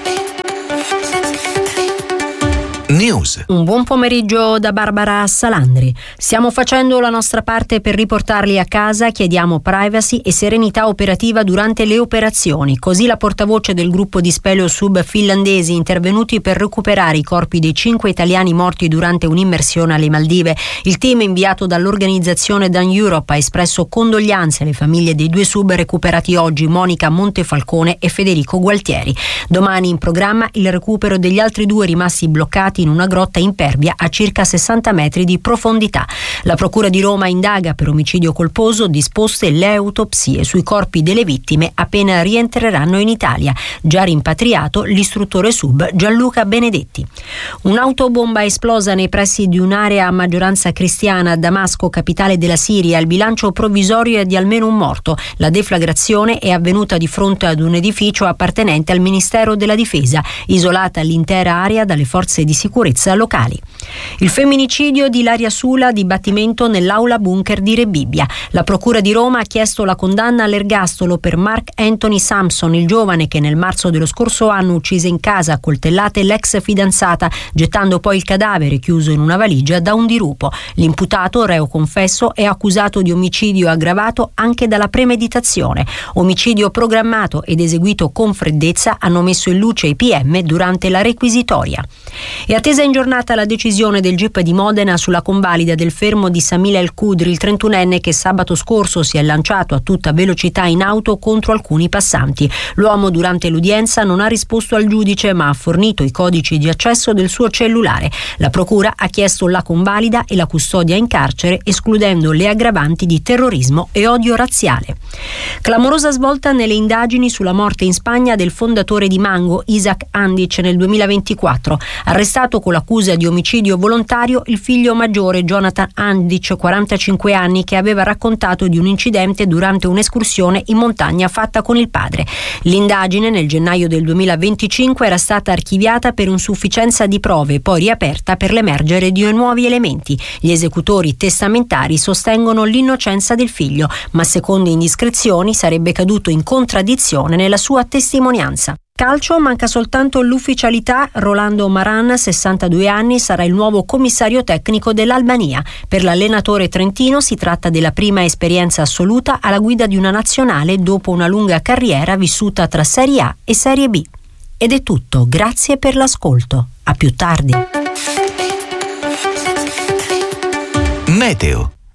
News. Un buon pomeriggio da Barbara Salandri. Stiamo facendo la nostra parte per riportarli a casa, chiediamo privacy e serenità operativa durante le operazioni. Così la portavoce del gruppo di speleo sub finlandesi intervenuti per recuperare i corpi dei 5 italiani morti durante un'immersione alle Maldive. Il team inviato dall'organizzazione Dan Europe ha espresso condoglianze alle famiglie dei 2 sub recuperati oggi, Monica Montefalcone e Federico Gualtieri. Domani in programma il recupero degli altri 2 rimasti bloccati in una grotta impervia a circa 60 metri di profondità. La Procura di Roma indaga per omicidio colposo, disposte le autopsie sui corpi delle vittime appena rientreranno in Italia. Già rimpatriato l'istruttore sub Gianluca Benedetti. Un'autobomba è esplosa nei pressi di un'area a maggioranza cristiana a Damasco, capitale della Siria. Il bilancio provvisorio è di almeno un morto. La deflagrazione è avvenuta di fronte ad un edificio appartenente al Ministero della Difesa, isolata l'intera area dalle forze di sicurezza locali. Il femminicidio di Ilaria Sula, dibattimento nell'aula bunker di Rebibbia. La Procura di Roma ha chiesto la condanna all'ergastolo per Mark Anthony Sampson, il giovane che nel marzo dello scorso anno uccise in casa a coltellate l'ex fidanzata, gettando poi il cadavere chiuso in una valigia da un dirupo. L'imputato, reo confesso, è accusato di omicidio aggravato anche dalla premeditazione. Omicidio programmato ed eseguito con freddezza hanno messo in luce i PM durante la requisitoria. È attesa in giornata la decisione del GIP di Modena sulla convalida del fermo di Samila El Kudri, il 31enne che sabato scorso si è lanciato a tutta velocità in auto contro alcuni passanti. L'uomo durante l'udienza non ha risposto al giudice, ma ha fornito i codici di accesso del suo cellulare. La procura ha chiesto la convalida e la custodia in carcere, escludendo le aggravanti di terrorismo e odio razziale. Clamorosa svolta nelle indagini sulla morte in Spagna del fondatore di Mango, Isaac Andic, nel 2024. Arrestato con l'accusa di omicidio volontario il figlio maggiore Jonathan Andic, 45 anni, che aveva raccontato di un incidente durante un'escursione in montagna fatta con il padre. L'indagine nel gennaio del 2025 era stata archiviata per insufficienza di prove, poi riaperta per l'emergere di nuovi elementi. Gli esecutori testamentari sostengono l'innocenza del figlio, ma secondo indiscrezioni sarebbe caduto in contraddizione nella sua testimonianza. Calcio, manca soltanto l'ufficialità. Rolando Maran, 62 anni, sarà il nuovo commissario tecnico dell'Albania. Per l'allenatore trentino si tratta della prima esperienza assoluta alla guida di una nazionale dopo una lunga carriera vissuta tra Serie A e Serie B. Ed è tutto, grazie per l'ascolto. A più tardi. Meteo.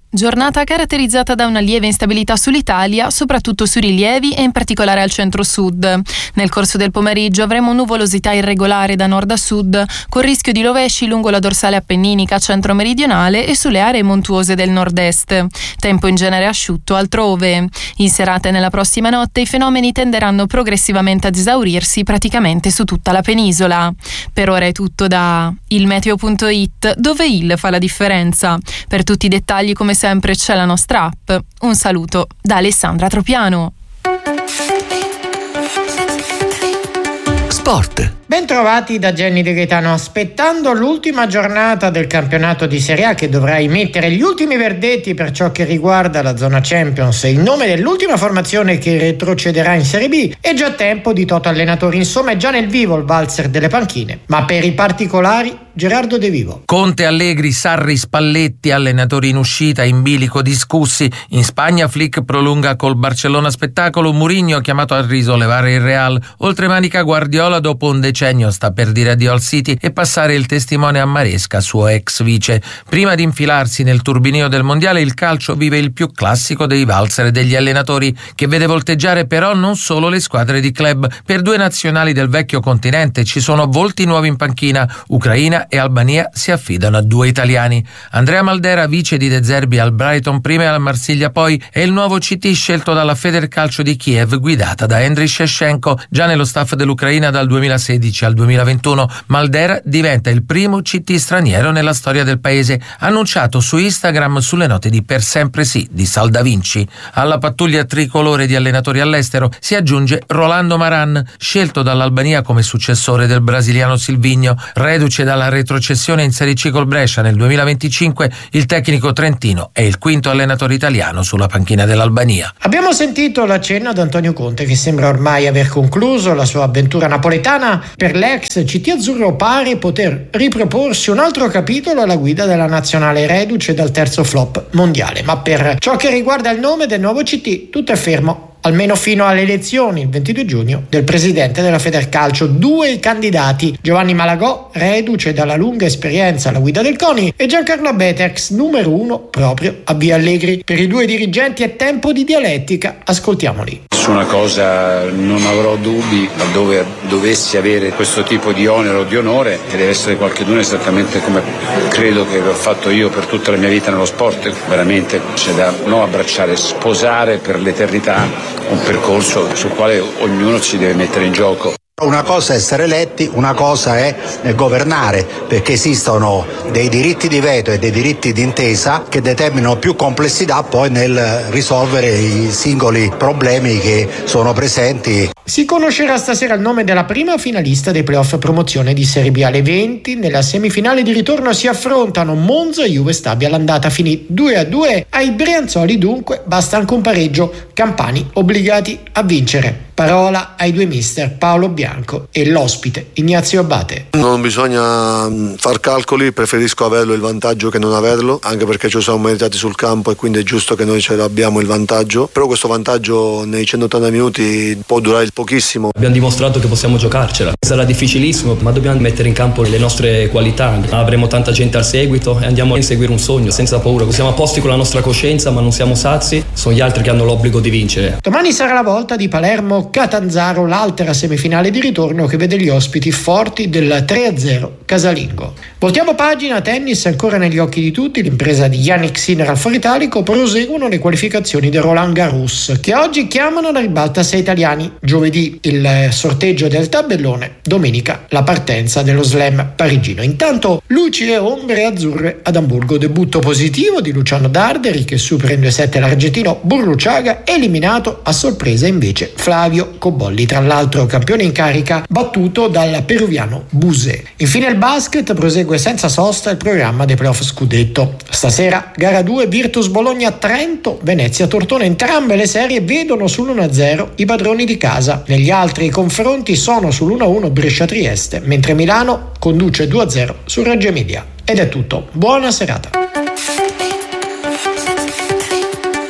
Giornata caratterizzata da una lieve instabilità sull'Italia, soprattutto sui rilievi e in particolare al centro-sud. Nel corso del pomeriggio avremo nuvolosità irregolare da nord a sud, con rischio di rovesci lungo la dorsale appenninica centro-meridionale e sulle aree montuose del nord-est. Tempo in genere asciutto altrove. In serata e nella prossima notte i fenomeni tenderanno progressivamente ad esaurirsi praticamente su tutta la penisola. Per ora è tutto da ilmeteo.it, dove il fa la differenza. Per tutti i dettagli, come sempre, c'è la nostra app. Un saluto da Alessandra Tropiano. Sport. Bentrovati da Jenny De Gaetano. Aspettando l'ultima giornata del campionato di Serie A, che dovrà emettere gli ultimi verdetti per ciò che riguarda la zona Champions e il nome dell'ultima formazione che retrocederà in Serie B, è già tempo di Toto allenatori. Insomma, è già nel vivo il valzer delle panchine. Ma per i particolari, Gerardo De Vivo. Conte, Allegri, Sarri, Spalletti, allenatori in uscita, in bilico discussi. In Spagna Flick prolunga col Barcellona spettacolo, Mourinho chiamato a risollevare il Real. Oltremanica Guardiola dopo un decennio sta per dire addio al City e passare il testimone a Maresca, suo ex vice. Prima di infilarsi nel turbinio del mondiale, il calcio vive il più classico dei valzer degli allenatori, che vede volteggiare però non solo le squadre di club. Per due nazionali del vecchio continente ci sono volti nuovi in panchina. Ucraina e Albania si affidano a due italiani. Andrea Maldera, vice di De Zerbi al Brighton prima e al Marsiglia poi, è il nuovo CT scelto dalla Federcalcio di Kiev, guidata da Andriy Shevchenko. Già nello staff dell'Ucraina dal 2016 al 2021, Maldera diventa il primo CT straniero nella storia del paese, annunciato su Instagram sulle note di Per Sempre Sì di Sal Da Vinci. Alla pattuglia tricolore di allenatori all'estero si aggiunge Rolando Maran, scelto dall'Albania come successore del brasiliano Silvinho. Reduce dalla retrocessione in Serie C col Brescia nel 2025, il tecnico trentino è il quinto allenatore italiano sulla panchina dell'Albania. Abbiamo sentito l'accenno ad Antonio Conte, che sembra ormai aver concluso la sua avventura napoletana. Per l'ex CT azzurro pare poter riproporsi un altro capitolo alla guida della nazionale reduce dal terzo flop mondiale. Ma per ciò che riguarda il nome del nuovo CT, tutto è fermo, almeno fino alle elezioni il 22 giugno del presidente della Federcalcio. Due i candidati: Giovanni Malagò, reduce dalla lunga esperienza alla guida del CONI, e Giancarlo Abete, ex numero 1 proprio a Via Allegri. Per i due dirigenti è tempo di dialettica, ascoltiamoli. Su una cosa non avrò dubbi, laddove dovessi avere questo tipo di onere o di onore, e deve essere qualcheduno esattamente come credo che ho fatto io per tutta la mia vita nello sport. Veramente c'è da non abbracciare, sposare per l'eternità un percorso sul quale ognuno si deve mettere in gioco. Una cosa è essere eletti, una cosa è governare, perché esistono dei diritti di veto e dei diritti di intesa che determinano più complessità poi nel risolvere i singoli problemi che sono presenti. Si conoscerà stasera il nome della prima finalista dei playoff promozione di Serie B. Alle 20 nella semifinale di ritorno si affrontano Monza e Juve Stabia. All'andata finì 2-2. Ai brianzoli dunque basta anche un pareggio, campani obbligati a vincere. Parola ai due mister Paolo Bianco e l'ospite Ignazio Abate. Non bisogna far calcoli, preferisco averlo il vantaggio che non averlo, anche perché ci siamo meritati sul campo e quindi è giusto che noi ce l'abbiamo il vantaggio. Però questo vantaggio nei 180 minuti può durare pochissimo. Abbiamo dimostrato che possiamo giocarcela. Sarà difficilissimo, ma dobbiamo mettere in campo le nostre qualità. Avremo tanta gente al seguito e andiamo a inseguire un sogno senza paura. Siamo a posti con la nostra coscienza, ma non siamo sazi. Sono gli altri che hanno l'obbligo di vincere. Domani sarà la volta di Palermo Catanzaro, l'altra semifinale di ritorno che vede gli ospiti forti del 3-0 casalingo. Voltiamo pagina. Tennis ancora negli occhi di tutti. L'impresa di Jannik Sinner al Foro Italico. Proseguono le qualificazioni del Roland Garros, che oggi chiamano alla ribalta 6 italiani. Giovedì il sorteggio del tabellone, domenica la partenza dello slam parigino. Intanto luci e ombre azzurre ad Amburgo. Debutto positivo di Luciano Darderi, che supera in 2-7 l'argentino Burruchaga, eliminato a sorpresa invece Flavio Cobolli, tra l'altro campione in carica, battuto dal peruviano Busé. Infine il basket, prosegue senza sosta il programma dei playoff scudetto. Stasera gara 2, Virtus Bologna Trento, Venezia Tortona. Entrambe le serie vedono sull'1-0 i padroni di casa. Negli altri confronti sono sull'1-1 Brescia Trieste, mentre Milano conduce 2-0 su Reggio Emilia. Ed è tutto, buona serata.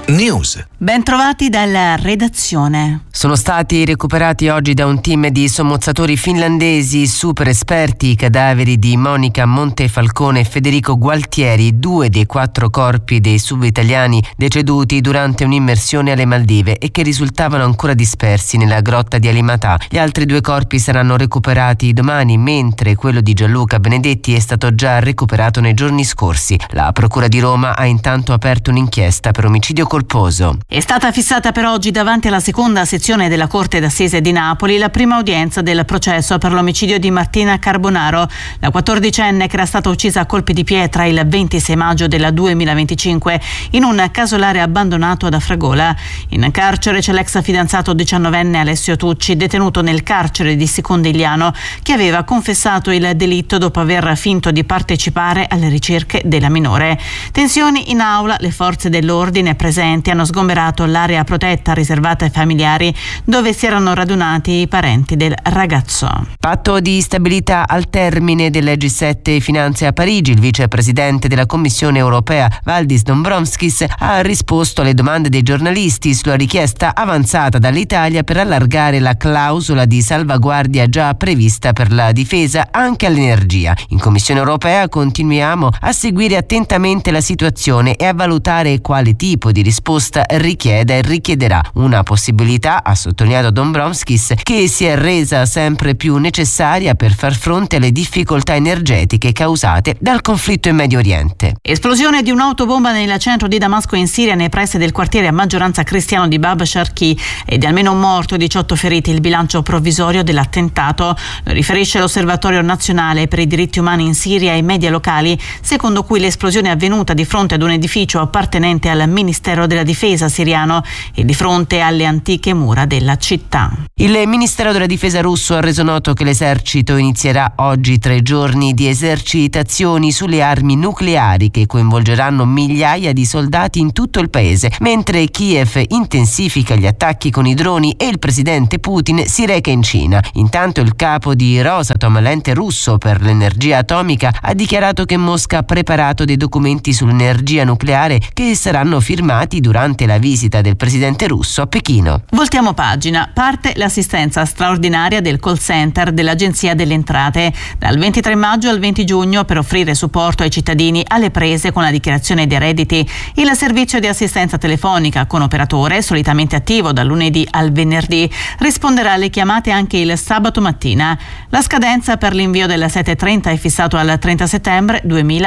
News. Bentrovati dalla redazione. Sono stati recuperati oggi da un team di sommozzatori finlandesi super esperti i cadaveri di Monica Montefalcone e Federico Gualtieri, 2 dei 4 corpi dei sub-italiani deceduti durante un'immersione alle Maldive e che risultavano ancora dispersi nella grotta di Alimatà. Gli altri 2 corpi saranno recuperati domani, mentre quello di Gianluca Benedetti è stato già recuperato nei giorni scorsi. La Procura di Roma ha intanto aperto un'inchiesta per omicidio colposo. È stata fissata per oggi davanti alla seconda sezione della Corte d'Assise di Napoli la prima udienza del processo per l'omicidio di Martina Carbonaro, la 14enne che era stata uccisa a colpi di pietra il 26 maggio del 2025 in un casolare abbandonato ad Afragola. In carcere c'è l'ex fidanzato 19enne Alessio Tucci, detenuto nel carcere di Secondigliano, che aveva confessato il delitto dopo aver finto di partecipare alle ricerche della minore. Tensioni in aula, le forze dell'ordine presenti hanno sgomberato l'area protetta riservata ai familiari, dove si erano radunati i parenti del ragazzo. Patto di stabilità al termine del G7 Finanze a Parigi. Il vicepresidente della Commissione europea Valdis Dombrovskis ha risposto alle domande dei giornalisti sulla richiesta avanzata dall'Italia per allargare la clausola di salvaguardia già prevista per la difesa anche all'energia. In Commissione europea continuiamo a seguire attentamente la situazione e a valutare quale tipo di risposta richiede e richiederà. Una possibilità, ha sottolineato Dombrovskis, che si è resa sempre più necessaria per far fronte alle difficoltà energetiche causate dal conflitto in Medio Oriente. Esplosione di un'autobomba nel centro di Damasco in Siria, nei pressi del quartiere a maggioranza cristiano di Bab Sharqi, e di almeno un morto e 18 feriti il bilancio provvisorio dell'attentato. Lo riferisce l'Osservatorio Nazionale per i Diritti Umani in Siria e i media locali, secondo cui l'esplosione è avvenuta di fronte ad un edificio appartenente al Ministero della Difesa siriano e di fronte alle antiche mura della città. Il Ministero della Difesa russo ha reso noto che l'esercito inizierà oggi 3 giorni di esercitazioni sulle armi nucleari che coinvolgeranno migliaia di soldati in tutto il paese, mentre Kiev intensifica gli attacchi con i droni e il presidente Putin si reca in Cina. Intanto il capo di Rosatom, l'ente russo per l'energia atomica, ha dichiarato che Mosca ha preparato dei documenti sull'energia nucleare che saranno firmati durante la visita del presidente russo a Pechino. Voltiamo pagina. Parte l'assistenza straordinaria del call center dell'Agenzia delle Entrate dal 23 maggio al 20 giugno per offrire supporto ai cittadini alle prese con la dichiarazione dei redditi. Il servizio di assistenza telefonica con operatore, solitamente attivo dal lunedì al venerdì, risponderà alle chiamate anche il sabato mattina. La scadenza per l'invio del 730 è fissato al 30 settembre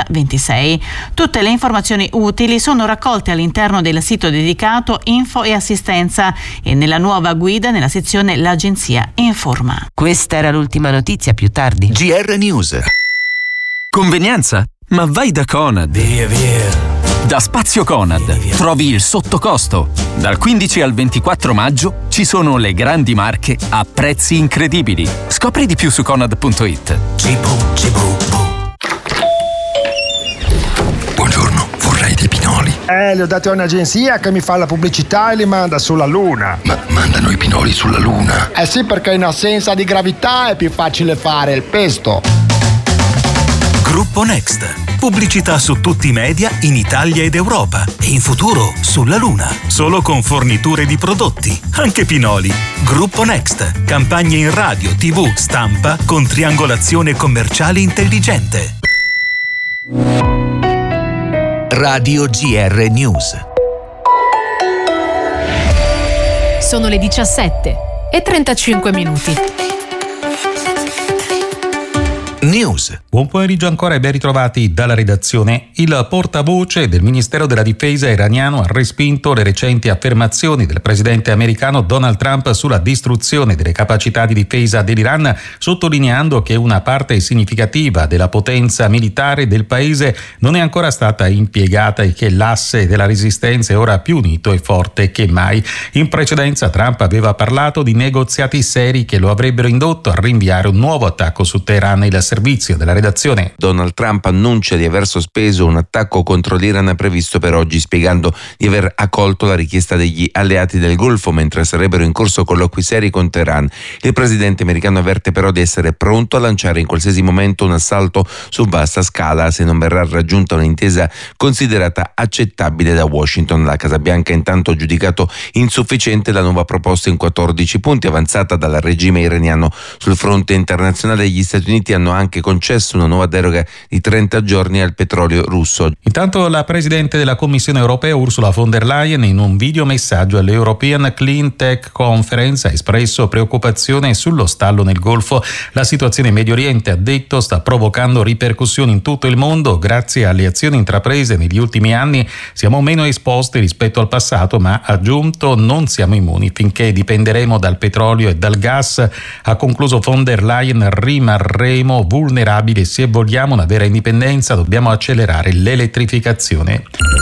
2026. Tutte le informazioni utili sono raccolte all'interno del sito dedicato Info e Assistenza e nella nuova guida nella sezione L'Agenzia informa. Questa era l'ultima notizia, più tardi. GR News. Convenienza? Ma vai da Conad. Via. Da Spazio Conad trovi il sottocosto. Dal 15 al 24 maggio ci sono le grandi marche a prezzi incredibili. Scopri di più su Conad.it. Buongiorno, vorrei dei pinoli. Li ho dati a un'agenzia che mi fa la pubblicità e li manda sulla Luna. Ma mandano i pinoli sulla Luna? Eh sì, perché in assenza di gravità è più facile fare il pesto. Gruppo Next. Pubblicità su tutti i media in Italia ed Europa e in futuro sulla Luna. Solo con forniture di prodotti, anche pinoli. Gruppo Next. Campagne in radio, TV, stampa con triangolazione commerciale intelligente. Radio GR News. Sono le 17:35. News. Buon pomeriggio ancora e ben ritrovati dalla redazione. Il portavoce del Ministero della Difesa iraniano ha respinto le recenti affermazioni del presidente americano Donald Trump sulla distruzione delle capacità di difesa dell'Iran, sottolineando che una parte significativa della potenza militare del paese non è ancora stata impiegata e che l'asse della resistenza è ora più unito e forte che mai. In precedenza Trump aveva parlato di negoziati seri che lo avrebbero indotto a rinviare un nuovo attacco su Teheran. Il servizio servizio della redazione. Donald Trump annuncia di aver sospeso un attacco contro l'Iran previsto per oggi, spiegando di aver accolto la richiesta degli alleati del Golfo mentre sarebbero in corso colloqui seri con Teheran. Il presidente americano avverte però di essere pronto a lanciare in qualsiasi momento un assalto su vasta scala se non verrà raggiunta un'intesa considerata accettabile da Washington. La Casa Bianca intanto ha giudicato insufficiente la nuova proposta in 14 punti avanzata dal regime iraniano. Sul fronte internazionale gli Stati Uniti hanno anche concesso una nuova deroga di 30 giorni al petrolio russo. Intanto la Presidente della Commissione europea Ursula von der Leyen in un videomessaggio all'European Clean Tech Conference ha espresso preoccupazione sullo stallo nel Golfo. La situazione in Medio Oriente, ha detto, sta provocando ripercussioni in tutto il mondo. Grazie alle azioni intraprese negli ultimi anni siamo meno esposti rispetto al passato, ma ha aggiunto non siamo immuni finché dipenderemo dal petrolio e dal gas. Ha concluso von der Leyen: rimarremo vulnerabili e se vogliamo una vera indipendenza dobbiamo accelerare l'elettrificazione.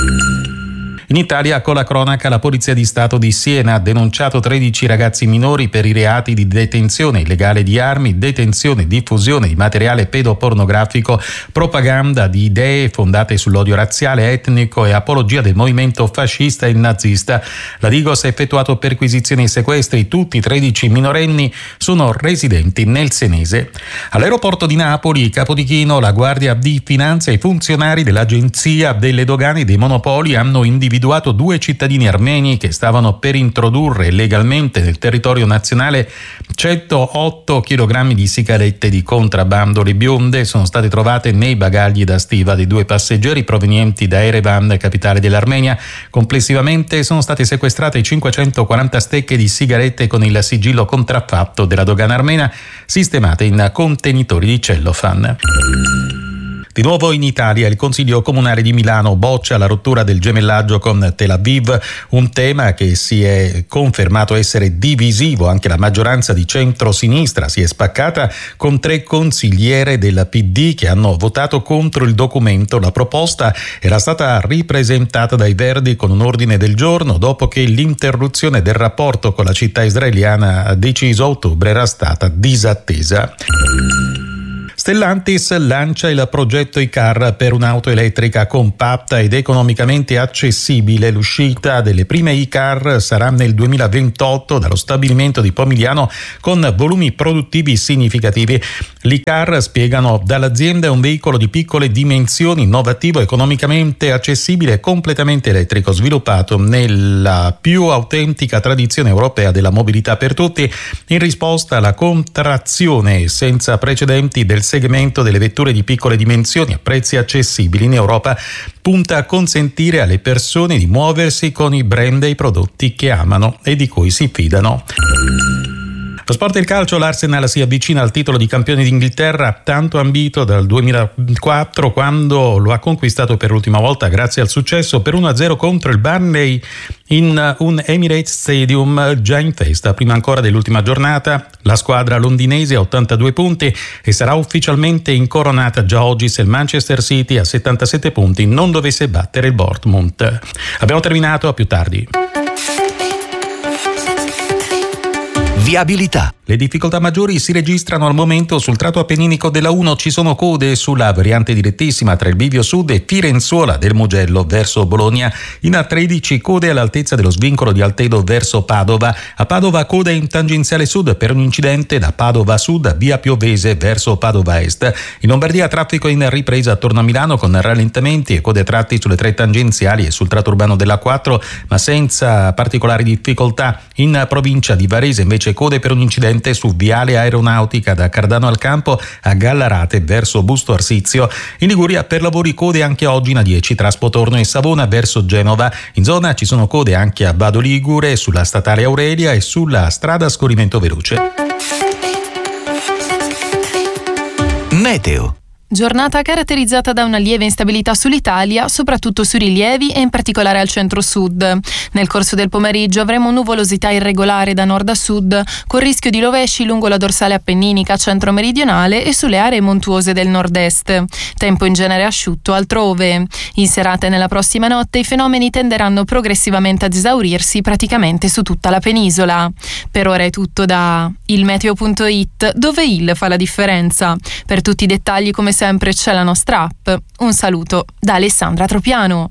In Italia, con la cronaca, la Polizia di Stato di Siena ha denunciato 13 ragazzi minori per i reati di detenzione illegale di armi, detenzione e diffusione di materiale pedopornografico, propaganda di idee fondate sull'odio razziale, etnico e apologia del movimento fascista e nazista. La Digos ha effettuato perquisizioni e sequestri. Tutti i 13 minorenni sono residenti nel senese. All'aeroporto di Napoli, Capodichino, la Guardia di Finanza e i funzionari dell'Agenzia delle Dogane e dei Monopoli hanno individuato 2 cittadini armeni che stavano per introdurre legalmente nel territorio nazionale 108 kg di sigarette di contrabbando. Le bionde sono state trovate nei bagagli da stiva dei 2 passeggeri provenienti da Erevan, capitale dell'Armenia. Complessivamente sono state sequestrate 540 stecche di sigarette con il sigillo contraffatto della dogana armena, sistemate in contenitori di cellofan. Di nuovo in Italia, il Consiglio Comunale di Milano boccia la rottura del gemellaggio con Tel Aviv, un tema che si è confermato essere divisivo. Anche la maggioranza di centro-sinistra si è spaccata, con 3 consigliere del PD che hanno votato contro il documento. La proposta era stata ripresentata dai Verdi con un ordine del giorno dopo che l'interruzione del rapporto con la città israeliana deciso a ottobre era stata disattesa. Stellantis lancia il progetto iCar per un'auto elettrica compatta ed economicamente accessibile. L'uscita delle prime iCar sarà nel 2028 dallo stabilimento di Pomigliano con volumi produttivi significativi. L'iCar, spiegano dall'azienda, è un veicolo di piccole dimensioni, innovativo, economicamente accessibile e completamente elettrico, sviluppato nella più autentica tradizione europea della mobilità per tutti, in risposta alla contrazione senza precedenti del segmento delle vetture di piccole dimensioni a prezzi accessibili in Europa. Punta a consentire alle persone di muoversi con i brand e i prodotti che amano e di cui si fidano. Lo sport e il calcio, l'Arsenal si avvicina al titolo di campione d'Inghilterra, tanto ambito dal 2004, quando lo ha conquistato per l'ultima volta grazie al successo per 1-0 contro il Burnley in un Emirates Stadium già in festa. Prima ancora dell'ultima giornata, la squadra londinese ha 82 punti e sarà ufficialmente incoronata già oggi se il Manchester City a 77 punti non dovesse battere il Bournemouth. Abbiamo terminato, a più tardi. Viabilità. Le difficoltà maggiori si registrano al momento sul tratto appenninico della 1. Ci sono code sulla variante direttissima tra il Bivio Sud e Firenzuola del Mugello verso Bologna. In A13 code all'altezza dello svincolo di Altedo verso Padova. A Padova code in tangenziale sud per un incidente da Padova Sud a via Piovese verso Padova Est. In Lombardia traffico in ripresa attorno a Milano con rallentamenti e code a tratti sulle 3 tangenziali e sul tratto urbano della 4, ma senza particolari difficoltà. In provincia di Varese invece code per un incidente su Viale Aeronautica da Cardano al Campo a Gallarate verso Busto Arsizio. In Liguria per lavori code anche oggi in A10 tra Spotorno e Savona verso Genova. In zona ci sono code anche a Vado Ligure, sulla statale Aurelia e sulla strada a scorrimento veloce. Meteo. Giornata caratterizzata da una lieve instabilità sull'Italia, soprattutto sui rilievi e in particolare al centro-sud. Nel corso del pomeriggio avremo nuvolosità irregolare da nord a sud, con rischio di rovesci lungo la dorsale appenninica centro-meridionale e sulle aree montuose del nord-est. Tempo in genere asciutto altrove. In serata e nella prossima notte i fenomeni tenderanno progressivamente ad esaurirsi praticamente su tutta la penisola. Per ora è tutto da Il meteo.it, dove il fa la differenza. Per tutti i dettagli, come sempre, c'è la nostra app. Un saluto da Alessandra Tropiano.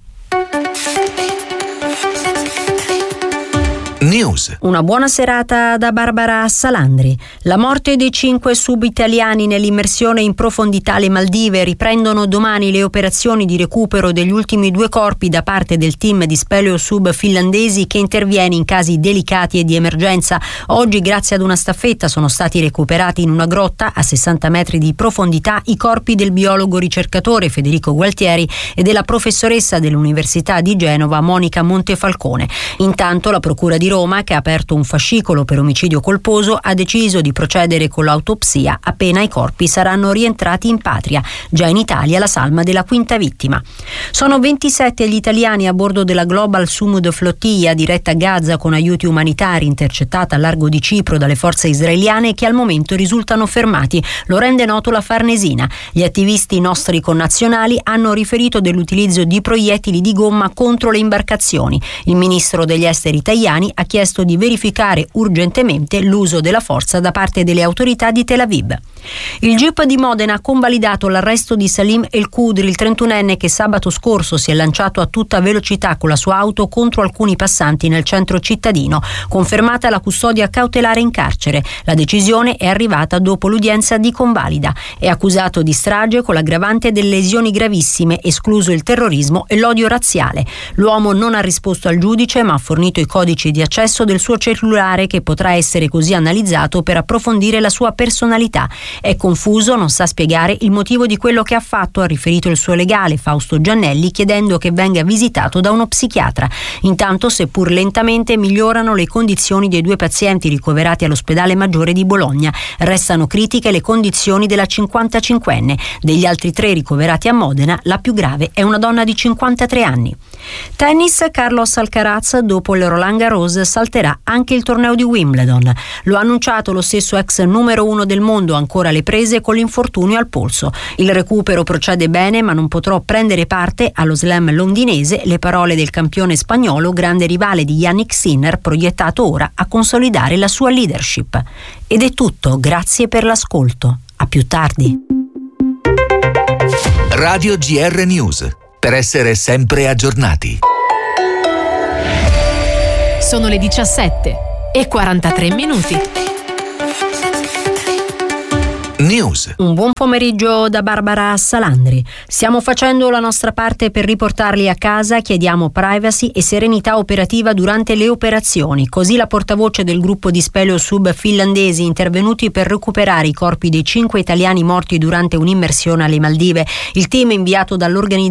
News. Una buona serata da Barbara Salandri. La morte dei 5 sub-italiani nell'immersione in profondità alle Maldive. Riprendono domani le operazioni di recupero degli ultimi 2 corpi da parte del team di speleo sub finlandesi che interviene in casi delicati e di emergenza. Oggi, grazie ad una staffetta, sono stati recuperati in una grotta a 60 metri di profondità i corpi del biologo ricercatore Federico Gualtieri e della professoressa dell'Università di Genova Monica Montefalcone. Intanto la Procura di Roma, che ha aperto un fascicolo per omicidio colposo, ha deciso di procedere con l'autopsia appena i corpi saranno rientrati in patria. Già in Italia la salma della 5ª vittima. Sono 27 gli italiani a bordo della Global Sumud Flottiglia diretta a Gaza con aiuti umanitari, intercettata a largo di Cipro dalle forze israeliane, che al momento risultano fermati. Lo rende noto la Farnesina. Gli attivisti nostri connazionali hanno riferito dell'utilizzo di proiettili di gomma contro le imbarcazioni. Il ministro degli esteri Tajani ha chiesto di verificare urgentemente l'uso della forza da parte delle autorità di Tel Aviv. Il GIP di Modena ha convalidato l'arresto di Salim El Kudri, il 31enne che sabato scorso si è lanciato a tutta velocità con la sua auto contro alcuni passanti nel centro cittadino. Confermata la custodia cautelare in carcere. La decisione è arrivata dopo l'udienza di convalida. È accusato di strage con l'aggravante delle lesioni gravissime, escluso il terrorismo e l'odio razziale. L'uomo non ha risposto al giudice, ma ha fornito i codici di accesso del suo cellulare, che potrà essere così analizzato per approfondire la sua personalità. È confuso, non sa spiegare il motivo di quello che ha fatto, ha riferito il suo legale Fausto Giannelli, chiedendo che venga visitato da uno psichiatra. Intanto, seppur lentamente, migliorano le condizioni dei 2 pazienti ricoverati all'ospedale Maggiore di Bologna. Restano critiche le condizioni della 55enne. Degli altri 3 ricoverati a Modena, la più grave è una donna di 53 anni. Tennis, Carlos Alcaraz dopo il Roland Garros salterà anche il torneo di Wimbledon. Lo ha annunciato lo stesso ex numero 1 del mondo, ancora alle prese con l'infortunio al polso. Il recupero procede bene, ma non potrò prendere parte allo slam londinese, le parole del campione spagnolo, grande rivale di Jannik Sinner, proiettato ora a consolidare la sua leadership. Ed è tutto, grazie per l'ascolto. A più tardi. Radio GR News, per essere sempre aggiornati. Sono le 17:43. News. Un buon pomeriggio da Barbara Salandri. Stiamo facendo la nostra parte per riportarli a casa, chiediamo privacy e serenità operativa durante le operazioni. Così la portavoce del gruppo di speleo sub finlandesi intervenuti per recuperare i corpi dei 5 italiani morti durante un'immersione alle Maldive. Il team inviato dall'organizzazione